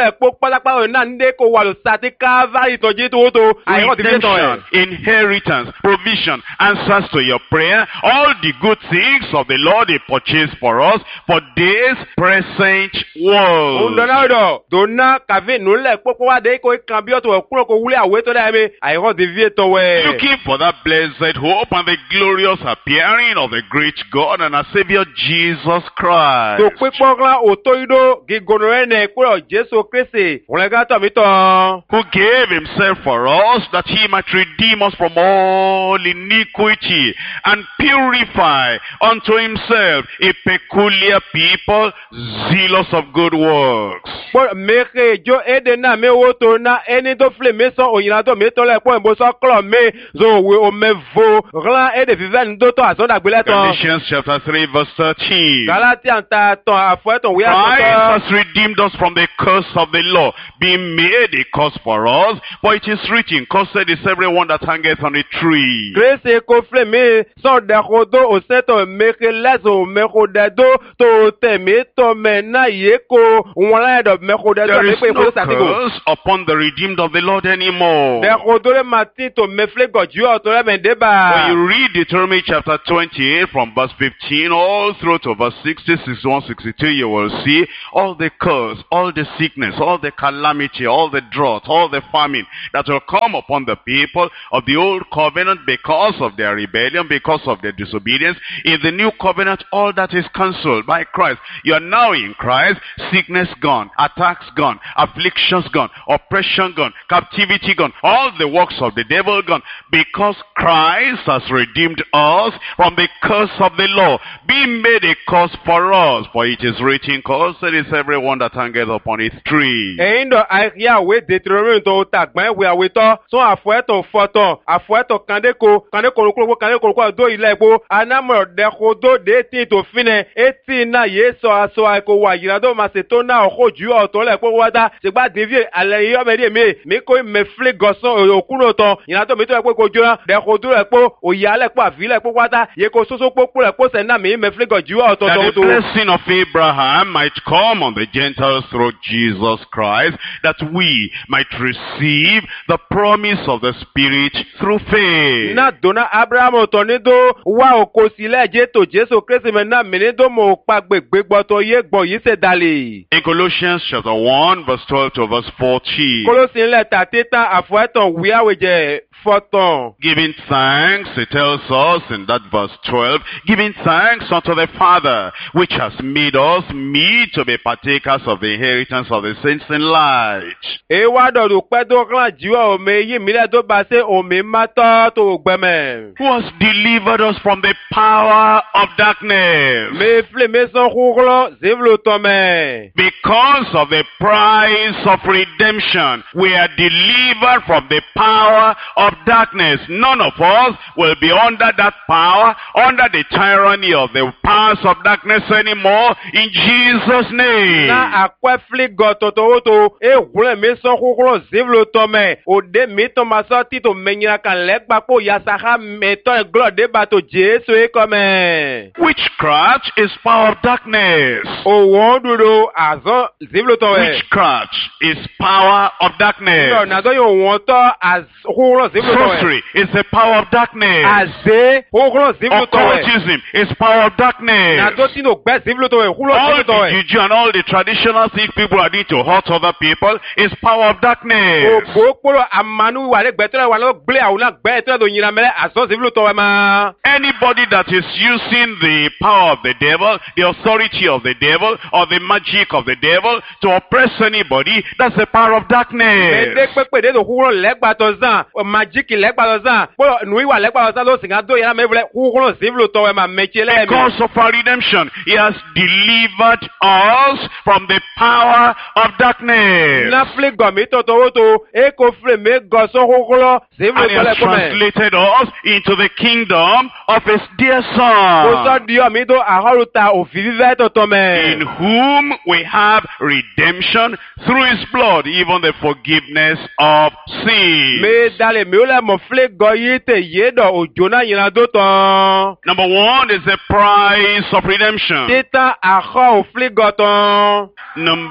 Speaker 2: le kpo kpalakpa na nde ko wa lo sati Calvary to jitu to. Ayo ti to.
Speaker 1: Redemption, inheritance, provision, answers to your prayer, all the good things of the Lord He purchased for us for this present world.
Speaker 2: Undonado dona kave no le kpo wa de ko kan bi o to kuro ko wule awe to da me. Ayo ti to we.
Speaker 1: Looking for that blessed hope and the glorious appearing of the great God and our Savior Jesus Christ.
Speaker 2: To pipo gla otoido gigono ene kuro Jesu Kristi. Olega to mi to.
Speaker 1: Who gave Himself for us that He might redeem us from all iniquity and purify unto Himself a peculiar people zealous of good works.
Speaker 2: Por meke jo ede na me woto na eni to fle me so oyina to me to le po embo so klo me zo we o me vo glan ede vive ndo to aso da gbele to.
Speaker 1: Galatians chapter 3 verse 13.
Speaker 2: Galatians ta to afo to we
Speaker 1: Christ has redeemed us from the curse of the law, being made a curse for us, for it is written, cursed is everyone that hangeth on a tree.
Speaker 2: Grace ko fle me so da kodo o se to meke lezo me ko da do to te me to me na ye ko won do me ko da do
Speaker 1: There
Speaker 2: me
Speaker 1: is
Speaker 2: pe
Speaker 1: no
Speaker 2: ko sa ti go.
Speaker 1: curse upon the redeemed of the Lord anymore.
Speaker 2: De kodo le mati to me fle go ju o to le me de
Speaker 1: When
Speaker 2: ba.
Speaker 1: you read Deuteronomy chapter 28 from verse 15 all through to verse 60, 61, 62, you will see all the curse, all the sickness, all the calamity, all the drought, all the famine that will come upon the people of the old covenant because of their rebellion, because of their disobedience. In the new covenant, all that is cancelled by Christ. You are now in Christ, sickness gone, attacks gone, afflictions gone, oppression gone, captivity gone, all the works of the devil gone, because Christ has redeemed us from the curse of the law, being made a curse for us. For it is written, cursed is everyone that hangeth upon a tree.
Speaker 2: Eindo aria we Deuteronomy to tagban we aweto so afo eto foto afo eto kandeko do ile gbo anamo de kodo de ti to fine eti na yeso aso ko wa yirado ma se to na oju o to le po wada se gba devie ale yo me de mi ko me fle goson okuno to yirado mi to le po ko jora de kodo le po oyale po avile po wada ye ko soso po le po se na mi me fle goju o to
Speaker 1: That the blessing of Abraham might come on the Gentiles through Jesus Christ, that we might receive the promise of the Spirit through faith.
Speaker 2: Na dona Abraham to ni do wa okosile je to Jesu Kristi me na mi ni do mo pa gbegbe gbo to ye gbo yi se dale.
Speaker 1: In Colossians chapter 1 verse 12 to verse 14.
Speaker 2: Colossians letter teta afo eton we aweje photon.
Speaker 1: Giving thanks, it tells us in that verse 12, giving thanks unto the Father, which has made us meet to be partakers of the inheritance of the saints in light.
Speaker 2: E wa do du pe do kan jiwa o me yi mi le do ba se o mi ma to gbeme.
Speaker 1: Who has delivered us from the power of darkness.
Speaker 2: Me fle me son khuglo zevlo to me.
Speaker 1: Because of the price of redemption, we are delivered from the power of darkness. None of us will be under that power, under the tyranny of the powers of darkness anymore, in Jesus' name.
Speaker 2: Na akwe fle go to e gule me son khuglo zevlo to me. O de mi to ma so ti to menya kan le papo ya saha me to glo de ba to Jesu e come.
Speaker 1: Witchcraft is power of darkness.
Speaker 2: O won duro azo zevlo to e.
Speaker 1: Witchcraft is power of darkness.
Speaker 2: No na do yo won to az khuglo zevlo to e.
Speaker 1: Sorcery is the power of darkness.
Speaker 2: Aze khuglo zevlo to e.
Speaker 1: Occultism is power of darkness.
Speaker 2: Na do ti no gbe zevlo to e khuglo
Speaker 1: All
Speaker 2: zevlo to
Speaker 1: the
Speaker 2: e.
Speaker 1: juju and all the traditional things people are doing to hurt other people is power of darkness.
Speaker 2: Gbogbo amanu wa le gbetere wa lo gble awuna gbetere do yira mele aso zevlo to e ma.
Speaker 1: Anybody that is using the power of the devil, the authority of the devil, or the magic of the devil to oppress anybody, that's the power of darkness.
Speaker 2: Ede pepe de do khuglo legba to zan, magic legba to zan. Po nui wa legba to zan lo singa do yira mele khuglo zevlo to e ma mechele mi.
Speaker 1: Because of our redemption, He has delivered us from the power of darkness.
Speaker 2: Na fle go mi to e ko fle me go so khuglo zevlo
Speaker 1: And He
Speaker 2: to le
Speaker 1: has
Speaker 2: ko me.
Speaker 1: translated us into the kingdom of His dear
Speaker 2: O so
Speaker 1: Son,
Speaker 2: di o mi do ahoruta o vive to me.
Speaker 1: in whom we have redemption through His blood, even the forgiveness of sin.
Speaker 2: Me dale mi o le mo fle go yi te ye do ojo na yira do ton.
Speaker 1: Number one is the price of redemption.
Speaker 2: Titan akho o fle go ton.
Speaker 1: Number two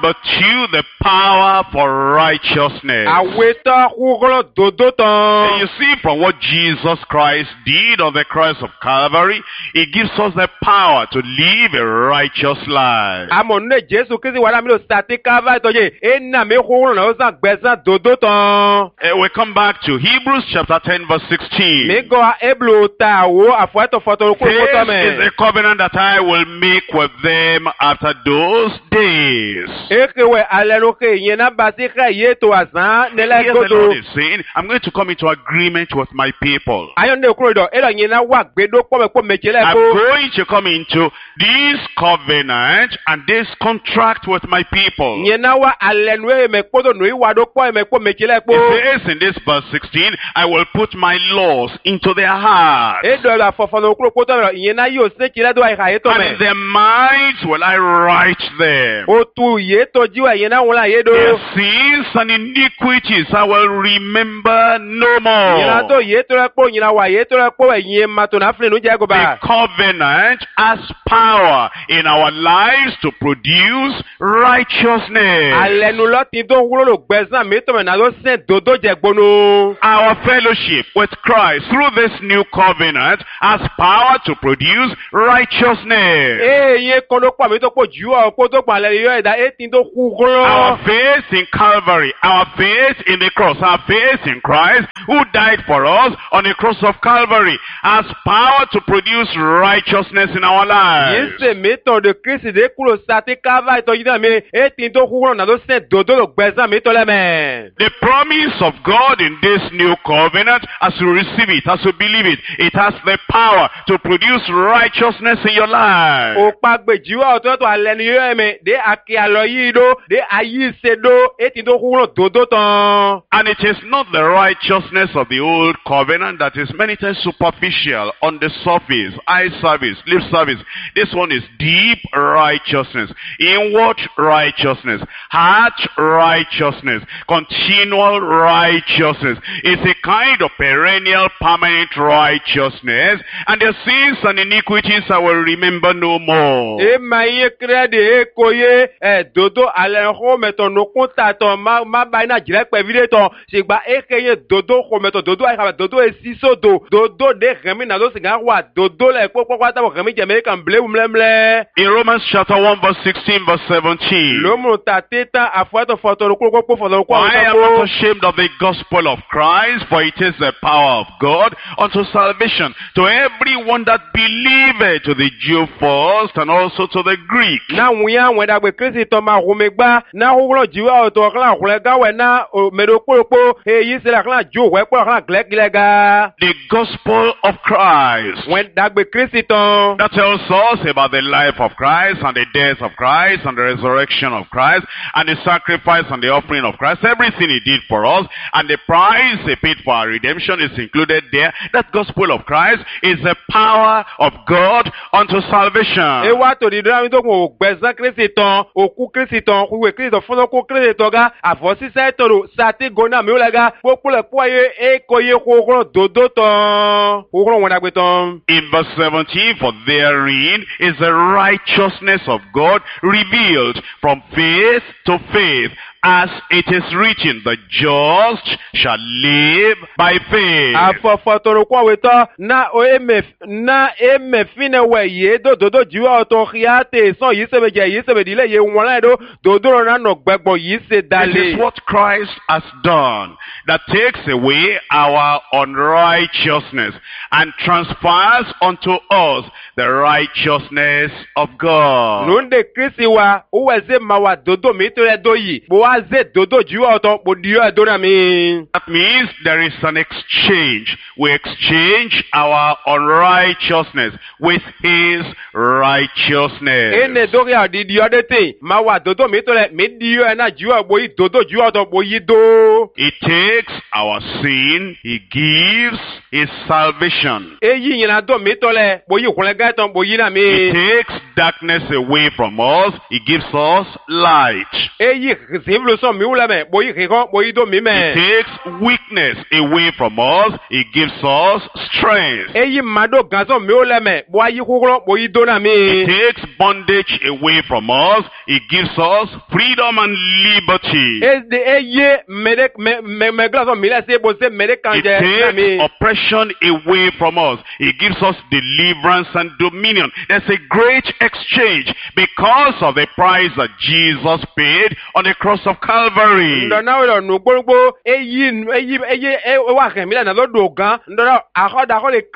Speaker 1: you the power for righteousness.
Speaker 2: Aweta huglo dodo
Speaker 1: And
Speaker 2: ton.
Speaker 1: you see from what Jesus Christ did on the cross of Calvary, He gives us the power to live a righteous life.
Speaker 2: Amone Jesu Kristi wala mi lo sati kava toje. Ena me huglo na osa gbesa dodo ton.
Speaker 1: We come back to Hebrews chapter 10 verse 16.
Speaker 2: Me go a eblo ta wo afuato foto ko
Speaker 1: This
Speaker 2: foto
Speaker 1: is
Speaker 2: me.
Speaker 1: a covenant that I will make with them after those days.
Speaker 2: Ekewe alelo ke yena basi ka yeto asan nela
Speaker 1: Here the Lord
Speaker 2: godo.
Speaker 1: is saying, I'm going to come into agreement with my people.
Speaker 2: Ayonde kuro do ela yena wa gbedo po me ko mechele
Speaker 1: I'm
Speaker 2: ko.
Speaker 1: going to come into this covenant and this contract with my people.
Speaker 2: Yena wa alenwe me kodo no iwa do po me ko mechele
Speaker 1: It
Speaker 2: ko.
Speaker 1: says in this verse 16, I will put my laws into their hearts.
Speaker 2: E do la fofano kuro ko to yena yo se kire do ai ha yeto
Speaker 1: And
Speaker 2: me.
Speaker 1: in their minds will I write them.
Speaker 2: O tu yeto jiwa yena wala yedo.
Speaker 1: Their sins and iniquities I will remember no
Speaker 2: Yena to
Speaker 1: more.
Speaker 2: yeto la po yena wa yeto la po yin ma to na flenu je go
Speaker 1: The
Speaker 2: ba.
Speaker 1: covenant has power in our lives to produce righteousness.
Speaker 2: Alenu lo ti do wulo lo gbezan mi to me na lo se dodo je gbonu.
Speaker 1: Our fellowship with Christ through this new covenant has power to produce righteousness.
Speaker 2: Eye kono pa mi to po ju o ko to pa le yo eda e ti do ku
Speaker 1: Our
Speaker 2: glo.
Speaker 1: faith in Calvary, our faith in the cross, our faith in Christ who died for us on the cross of Calvary has power to produce righteousness in our lives.
Speaker 2: Yese mi to de Christ de kulo sati kava to yina mi e ti do ku glo na lo se dodo lo gbezan mi to le me.
Speaker 1: The promise of God in this new covenant, as you receive it, as you believe it, it has the power to produce righteousness in your life.
Speaker 2: O pa gbeji wa to to alenu yo me de aki alo yi do de ayi se do e ti do ku glo dodo ton.
Speaker 1: And it is not the righteousness of the old covenant that is many times superficial, on the surface, eye service, lip service. This one is deep righteousness, inward righteousness, heart righteousness, continual righteousness. It's a kind of perennial, permanent righteousness. And the sins and iniquities I will remember no more.
Speaker 2: E ma ye krede e koye dodo alen ho meto no kunta to ma ba na jire pe video to sigba e keye dodo ho meto dodo ai ka dodo e siso dodo de remi na do singa wa dodo le popo kwata bo remi je me kan ble mlemle
Speaker 1: In Romans chapter 1 verse 16 verse 17.
Speaker 2: lo mu ta teta afuato foto ko foto ko
Speaker 1: I am not ashamed of the gospel of Christ, for it is the power of God unto salvation to everyone that believeth, to the Jew first and also to the Greek.
Speaker 2: na wuya weda gbe Kristi to ma hu me gba na hu jiwa o to kla hu le ga we na me do popo e yi se la kla jo we po kla glegilega
Speaker 1: The gospel of Christ.
Speaker 2: when dagbe Kristi ton.
Speaker 1: That tells us about the life of Christ and the death of Christ and the resurrection of Christ and the sacrifice and the offering of Christ. Everything He did for us and the price He paid for our redemption is included there. That gospel of Christ is the power of God unto salvation.
Speaker 2: Ewa to di dra mi to ko gbezan Kristi ton, oku Kristi ton, kuwe Kristi ton fun ko Kristi ton ga, avosi se toro, sati gona mi o lega, popo le poye e koye kokoro dodo ton. Kokoro wona gbe ton.
Speaker 1: In verse 17, for therein is the righteousness of God revealed from faith to faith, as it is written, the just shall live by faith.
Speaker 2: Afofo toro ko we to na eme fine we ye dodo jiwa o to khiate so yi se be dile ye won la do dodo na no gbegbo yi se
Speaker 1: This
Speaker 2: dale.
Speaker 1: is what Christ has done, that takes away our unrighteousness and transfers unto us the righteousness of God.
Speaker 2: Nunde Kristi wa uweze mawa dodo mi to le do yi bo wa ze dodo jiwa o to bo dio do na mi.
Speaker 1: That means there is an exchange. We exchange our unrighteousness with His righteousness.
Speaker 2: Ene dori adi dio de te mawa dodo mi to le mi dio na jiwa bo yi dodo jiwa o to bo yi do.
Speaker 1: He takes our sin, He gives His salvation.
Speaker 2: Eyi yin na do mi to le bo yi kunle ga ton bo yi na
Speaker 1: He
Speaker 2: mi.
Speaker 1: takes darkness away from us, He gives us light.
Speaker 2: Eyi zin vle son mi ule me, bo yi kiko, bo yi do mi
Speaker 1: He
Speaker 2: me.
Speaker 1: takes weakness away from us. He gives us strength.
Speaker 2: Eyi mado ganson mi ule me, bo yi kuklo, bo yi do na
Speaker 1: He
Speaker 2: mi.
Speaker 1: takes bondage away from us. He gives us freedom and liberty.
Speaker 2: Eye me glason mi le se bo se me de
Speaker 1: He
Speaker 2: kanje na
Speaker 1: takes
Speaker 2: mi.
Speaker 1: oppression away from us. He gives us deliverance and dominion. There's a great exchange because of the price that Jesus paid on the cross of Calvary.
Speaker 2: Ndona we no gbogbo eyi wa kan mi na lo do gan. Ndona akoda ko le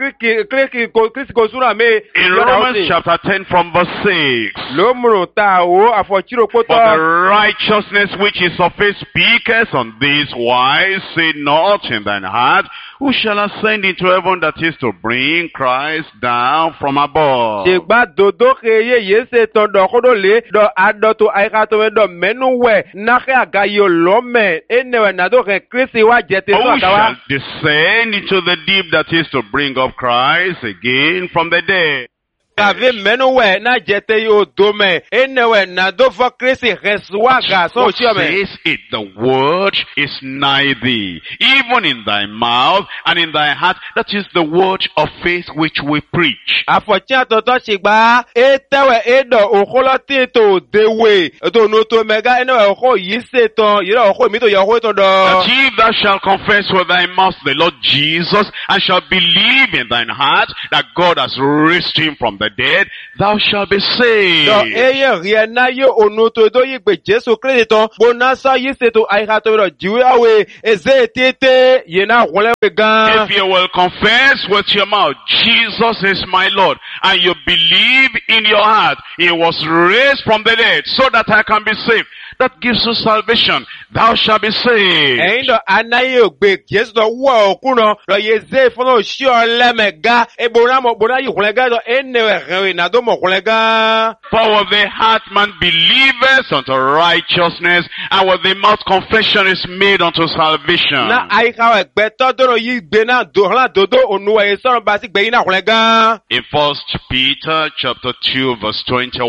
Speaker 2: Christ ko sura me.
Speaker 1: In Romans chapter 10 from verse 6.
Speaker 2: Lo muru ta o afochiro
Speaker 1: For the
Speaker 2: poto.
Speaker 1: righteousness which is of faith speaketh on this wise, say not in thine heart, who shall ascend into heaven, that is to bring Christ down from above.
Speaker 2: Jegba dodo ke ye se ton do kodo le do ado to aika to do menu we na ke aga yo lo me enewe na do ke Christ wa jete so
Speaker 1: Who shall
Speaker 2: akawa.
Speaker 1: descend into the deep, that is to bring up Christ again from the dead.
Speaker 2: Kave menu we na jete yo do me enewe na do for Christ reswa ga so
Speaker 1: What
Speaker 2: chi me.
Speaker 1: says it? The word is nigh thee, even in thy mouth and in thy heart. That is the word of faith which we preach.
Speaker 2: Afocha to shigba etewe edo okolo ti to dewe to no to mega enewe oko yi se ton yiro oko mi to yo to do.
Speaker 1: That if thou shalt confess with thy mouth the Lord Jesus, and shalt believe in thine heart that God has raised him from the dead, thou shalt be saved.
Speaker 2: Do eye rie na yo onu to do yi gbe Jesu Christ ton bona sa yi se to aika to ro jiwe awe eze tete ye na wole we gan.
Speaker 1: If you will confess with your mouth, Jesus is my Lord, and you believe in your heart, he was raised from the dead so that I can be saved, that gives you salvation. Thou shalt be saved.
Speaker 2: Eyin do anaye ogbe Jesu do wo okuno lo ye ze fun o si ole mega e bona yi wole ga do enewe re na do mo wole ga.
Speaker 1: For with the heart man believeth unto righteousness, and with the mouth confession is made unto salvation.
Speaker 2: Na aika egbe to do yi gbe na do la dodo onu e so ba si gbe yi na wole ga.
Speaker 1: In 1 Peter chapter 2 verse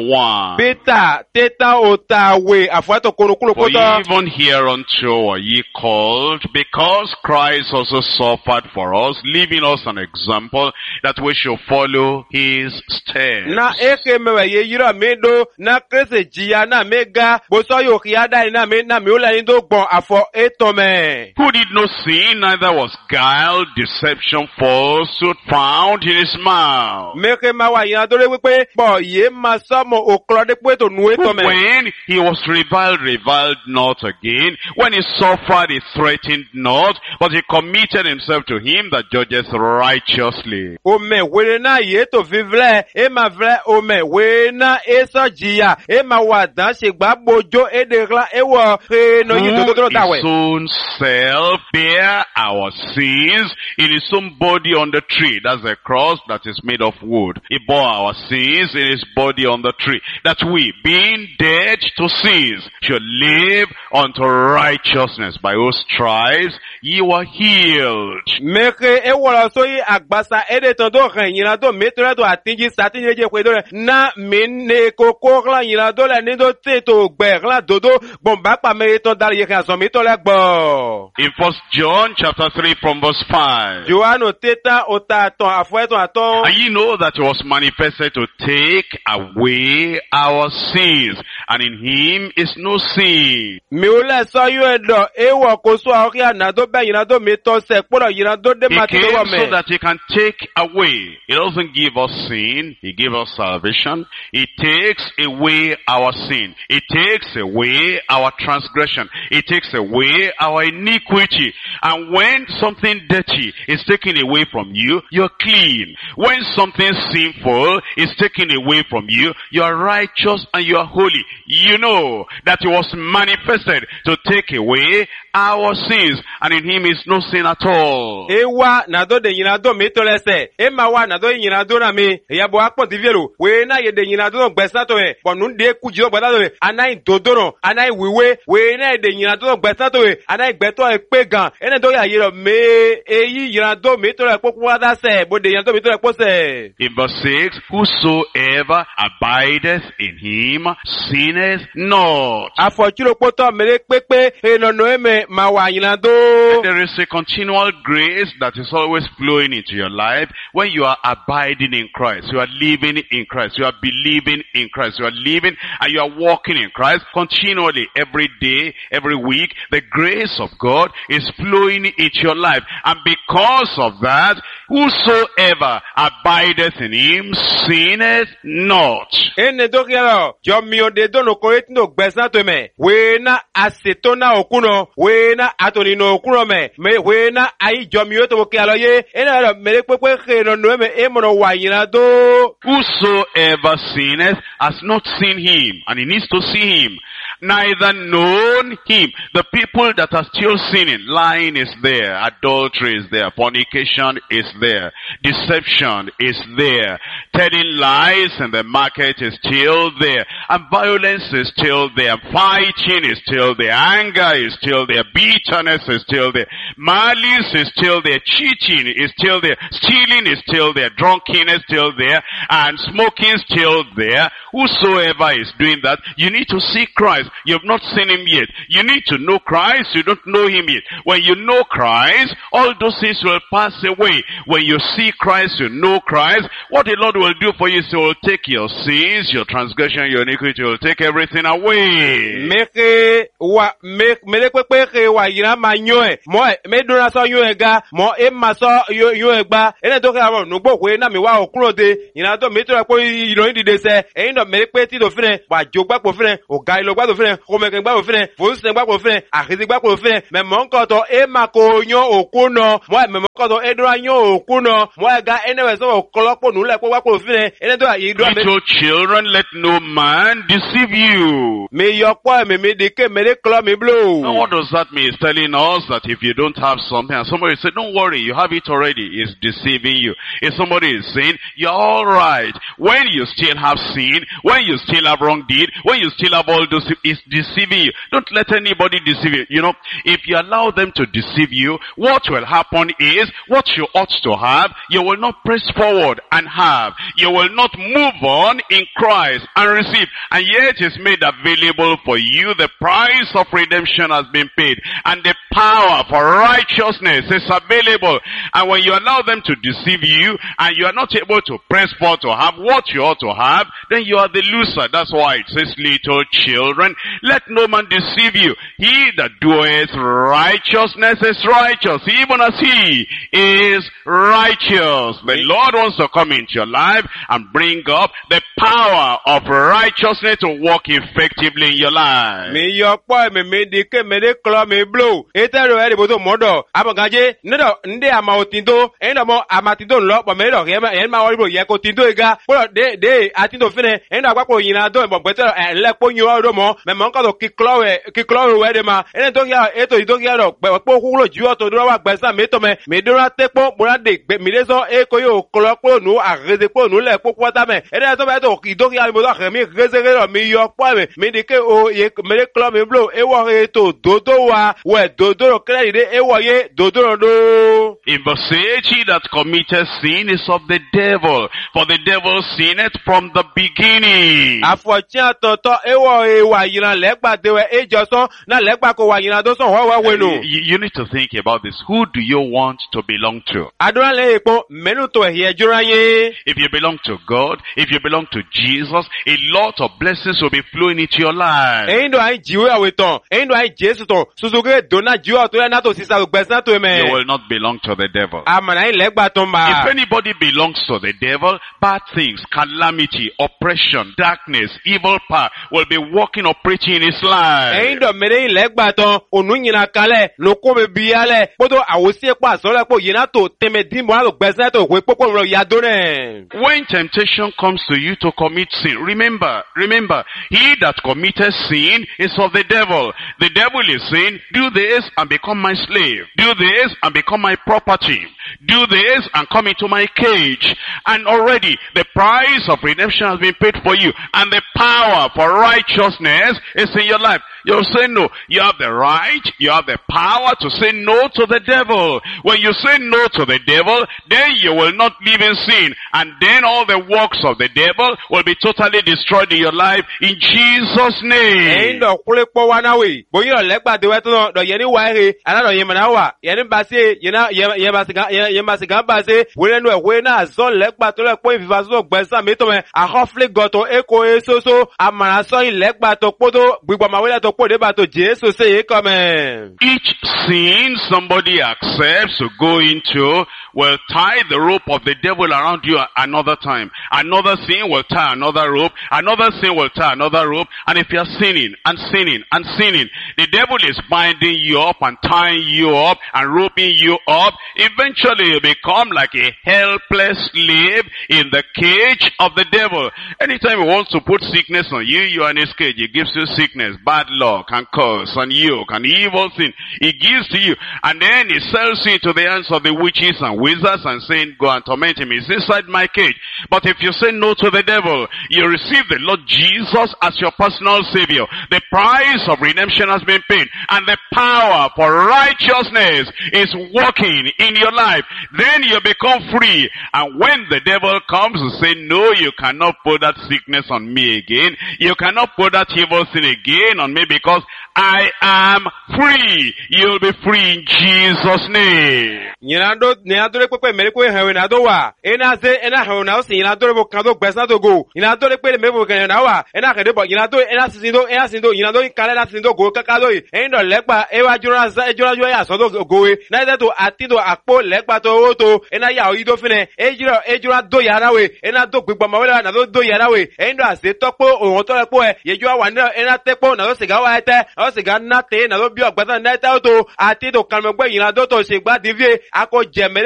Speaker 1: 21.
Speaker 2: Peter teta otawe afuato konokulo
Speaker 1: For
Speaker 2: poto.
Speaker 1: even hereunto are ye called, because Christ also suffered for us, leaving us an example that we should follow his steps.
Speaker 2: Na eke mewe ye yiro medo na krese jiya na mega boso yo kiada na me na mi ola ndo gbon afo etome.
Speaker 1: Who did no sin, neither was guile, deception, falsehood found in his mouth.
Speaker 2: Meke mawa yan dore wipe bo ye ma somo oklo de pe to nu
Speaker 1: Who
Speaker 2: etome.
Speaker 1: when he was reviled not again. When he suffered, he threatened not, but he committed himself to him that judges righteously.
Speaker 2: Ome wele na ye to vivle e ma vle ome we na eso jiya e ma wa dan se gba bojo e de gla e wo e no yi to
Speaker 1: Who
Speaker 2: dawe.
Speaker 1: his own self bear our sins in his own body on the tree. That's the cross that is made of wood. He bore our sins in his body on the tree, that we, being dead to sins, should live unto righteousness. By whose stripes ye were healed.
Speaker 2: Meke e wala so yi agbasa e de ton do ren yin do metre do atinji satinje je kwe do na mine koko la yin do la ni do te to gbe la dodo bon ba pa me ton dal ye kan so mi to le gbo.
Speaker 1: In 1 John chapter 3 from verse 5.
Speaker 2: Joano teta ota ton afwe ton aton.
Speaker 1: And ye know that he was manifested to take away our sins, and in him is no sin.
Speaker 2: Mi o le so yo do e wo ko so a ri na do be yin do mi to se poro yin do de
Speaker 1: He
Speaker 2: ma ti
Speaker 1: came
Speaker 2: do
Speaker 1: so
Speaker 2: me.
Speaker 1: that he can take away. He doesn't give us sin. He gives us salvation. He takes away our sin. He takes away our transgression. He takes away our iniquity. And when something dirty is taken away from you, you're clean. When something sinful is taken away from you, you're righteous and you're holy. You know that he was manifested to take away our sins, and in him is no sin at all.
Speaker 2: E wa na do de yin do mi to le se. E ma wa na do yin do na mi. E ya bo akpon ti viero. We na ye de yin do gbe sa to e. Bo nu de ku ji do gbe sa to e. Anai dodo no. Anai wiwe. We na de yin do gbe sa to e. Anai gbe to e pe gan. Ene do ya ye ro me e yi yin do mi to le poku wa da se. Bo de yin do mi to le po se.
Speaker 1: In verse 6, whosoever abideth in him sinneth not. not.
Speaker 2: Afọchilokpoto mere pepe enono eme ma wa yinado.
Speaker 1: There is a continual grace that is always flowing into your life when you are abiding in Christ. You are living in Christ. You are believing in Christ. You are living and you are walking in Christ continually every day, every week. The grace of God is flowing into your life. And because of that, whosoever abideth in him sinneth not.
Speaker 2: Ene dokiaro, jo mi ode dono koretino gbesa to me. We na asetona okuno, we na atonino okuno me we na ai jo mi oto bokialo ye. Ene ro mere pepe kheno no me emono wa yinado.
Speaker 1: Whosoever sinneth has not seen him, and he needs to see him, neither known him. The people that are still sinning, lying is there, adultery is there, fornication is there, deception is there, telling lies in the market is still there, and violence is still there, fighting is still there, anger is still there, bitterness is still there, malice is still there, cheating is still there, stealing is still there, drunkenness is still there, and smoking is still there. Whosoever is doing that, you need to see Christ. You have not seen him yet. You need to know Christ. You don't know him yet. When you know Christ, all those things will pass away. When you see Christ, you know Christ, what the Lord will do for you is he will take your sins, your transgression, your iniquity, he will take everything away. Little children, let no man deceive you. Now what does that mean? It's telling us that if you don't have something and somebody says, don't worry, you have it already, it's deceiving you. If somebody is saying, you're alright, when you still have sin, when you still have wrong deed, when you still have all those, it's deceiving you. Don't let anybody deceive you. You know, if you allow them to deceive you, what will happen is, what you ought to have, you will not press forward and have. You will not move on in Christ and receive. And yet it's made available for you. The price of redemption has been paid. And the power for righteousness is available. And when you allow them to deceive you, and you are not able to press forward to have what you ought to have, then you are the loser. That's why it says, little children, let no man deceive you. He that doeth righteousness is righteous, even as he is righteous. The Lord wants to come into your life and bring up the power of righteousness to work effectively in your life. In verse 8, he that committeth sin is of the devil, for the devil sinneth from the beginning. You need to think about this. Who do you want to belong to? If you belong to God, if you belong to Jesus, a lot of blessings will be flowing into your life. You will not belong to the devil. If anybody belongs to the devil, bad things, calamity, oppression, darkness, evil power will be working, operating in his life. When temptation comes to you to commit sin, remember, he that committed sin is of the devil. The devil is saying, do this and become my slave. Do this and become my property. Do this and come into my cage. And already the price of redemption has been paid for you. And the power for righteousness is in your life. You'll say no. You have the right, you have the power to say no to the devil. When you say no to the devil, then you will not live in sin. And then all the works of the devil will be totally destroyed in your life in Jesus' name. Each sin somebody accepts to go into will tie the rope of the devil around you another time. Another sin will tie another rope. Another sin will tie another rope. And if you're sinning and sinning and sinning, the devil is binding you up and tying you up and roping you up. Eventually you become like a helpless slave in the cage of the devil. Anytime he wants to put sickness on you, you are in his cage. He gives you sickness, bad luck, and curse, and yoke, and evil sin. He gives to you. And then he sells you into the hands of the witches and wizards and saying, go and torment him. He's inside my cage. But if you say no to the devil, you receive the Lord Jesus as your personal Savior. The price of redemption has been paid. And the power for righteousness is working in your life. Then you become free. And when the devil comes to say, no, you cannot put that sickness on me again. You cannot put that evil sin again on me because I am free. You'll be free in Jesus' name.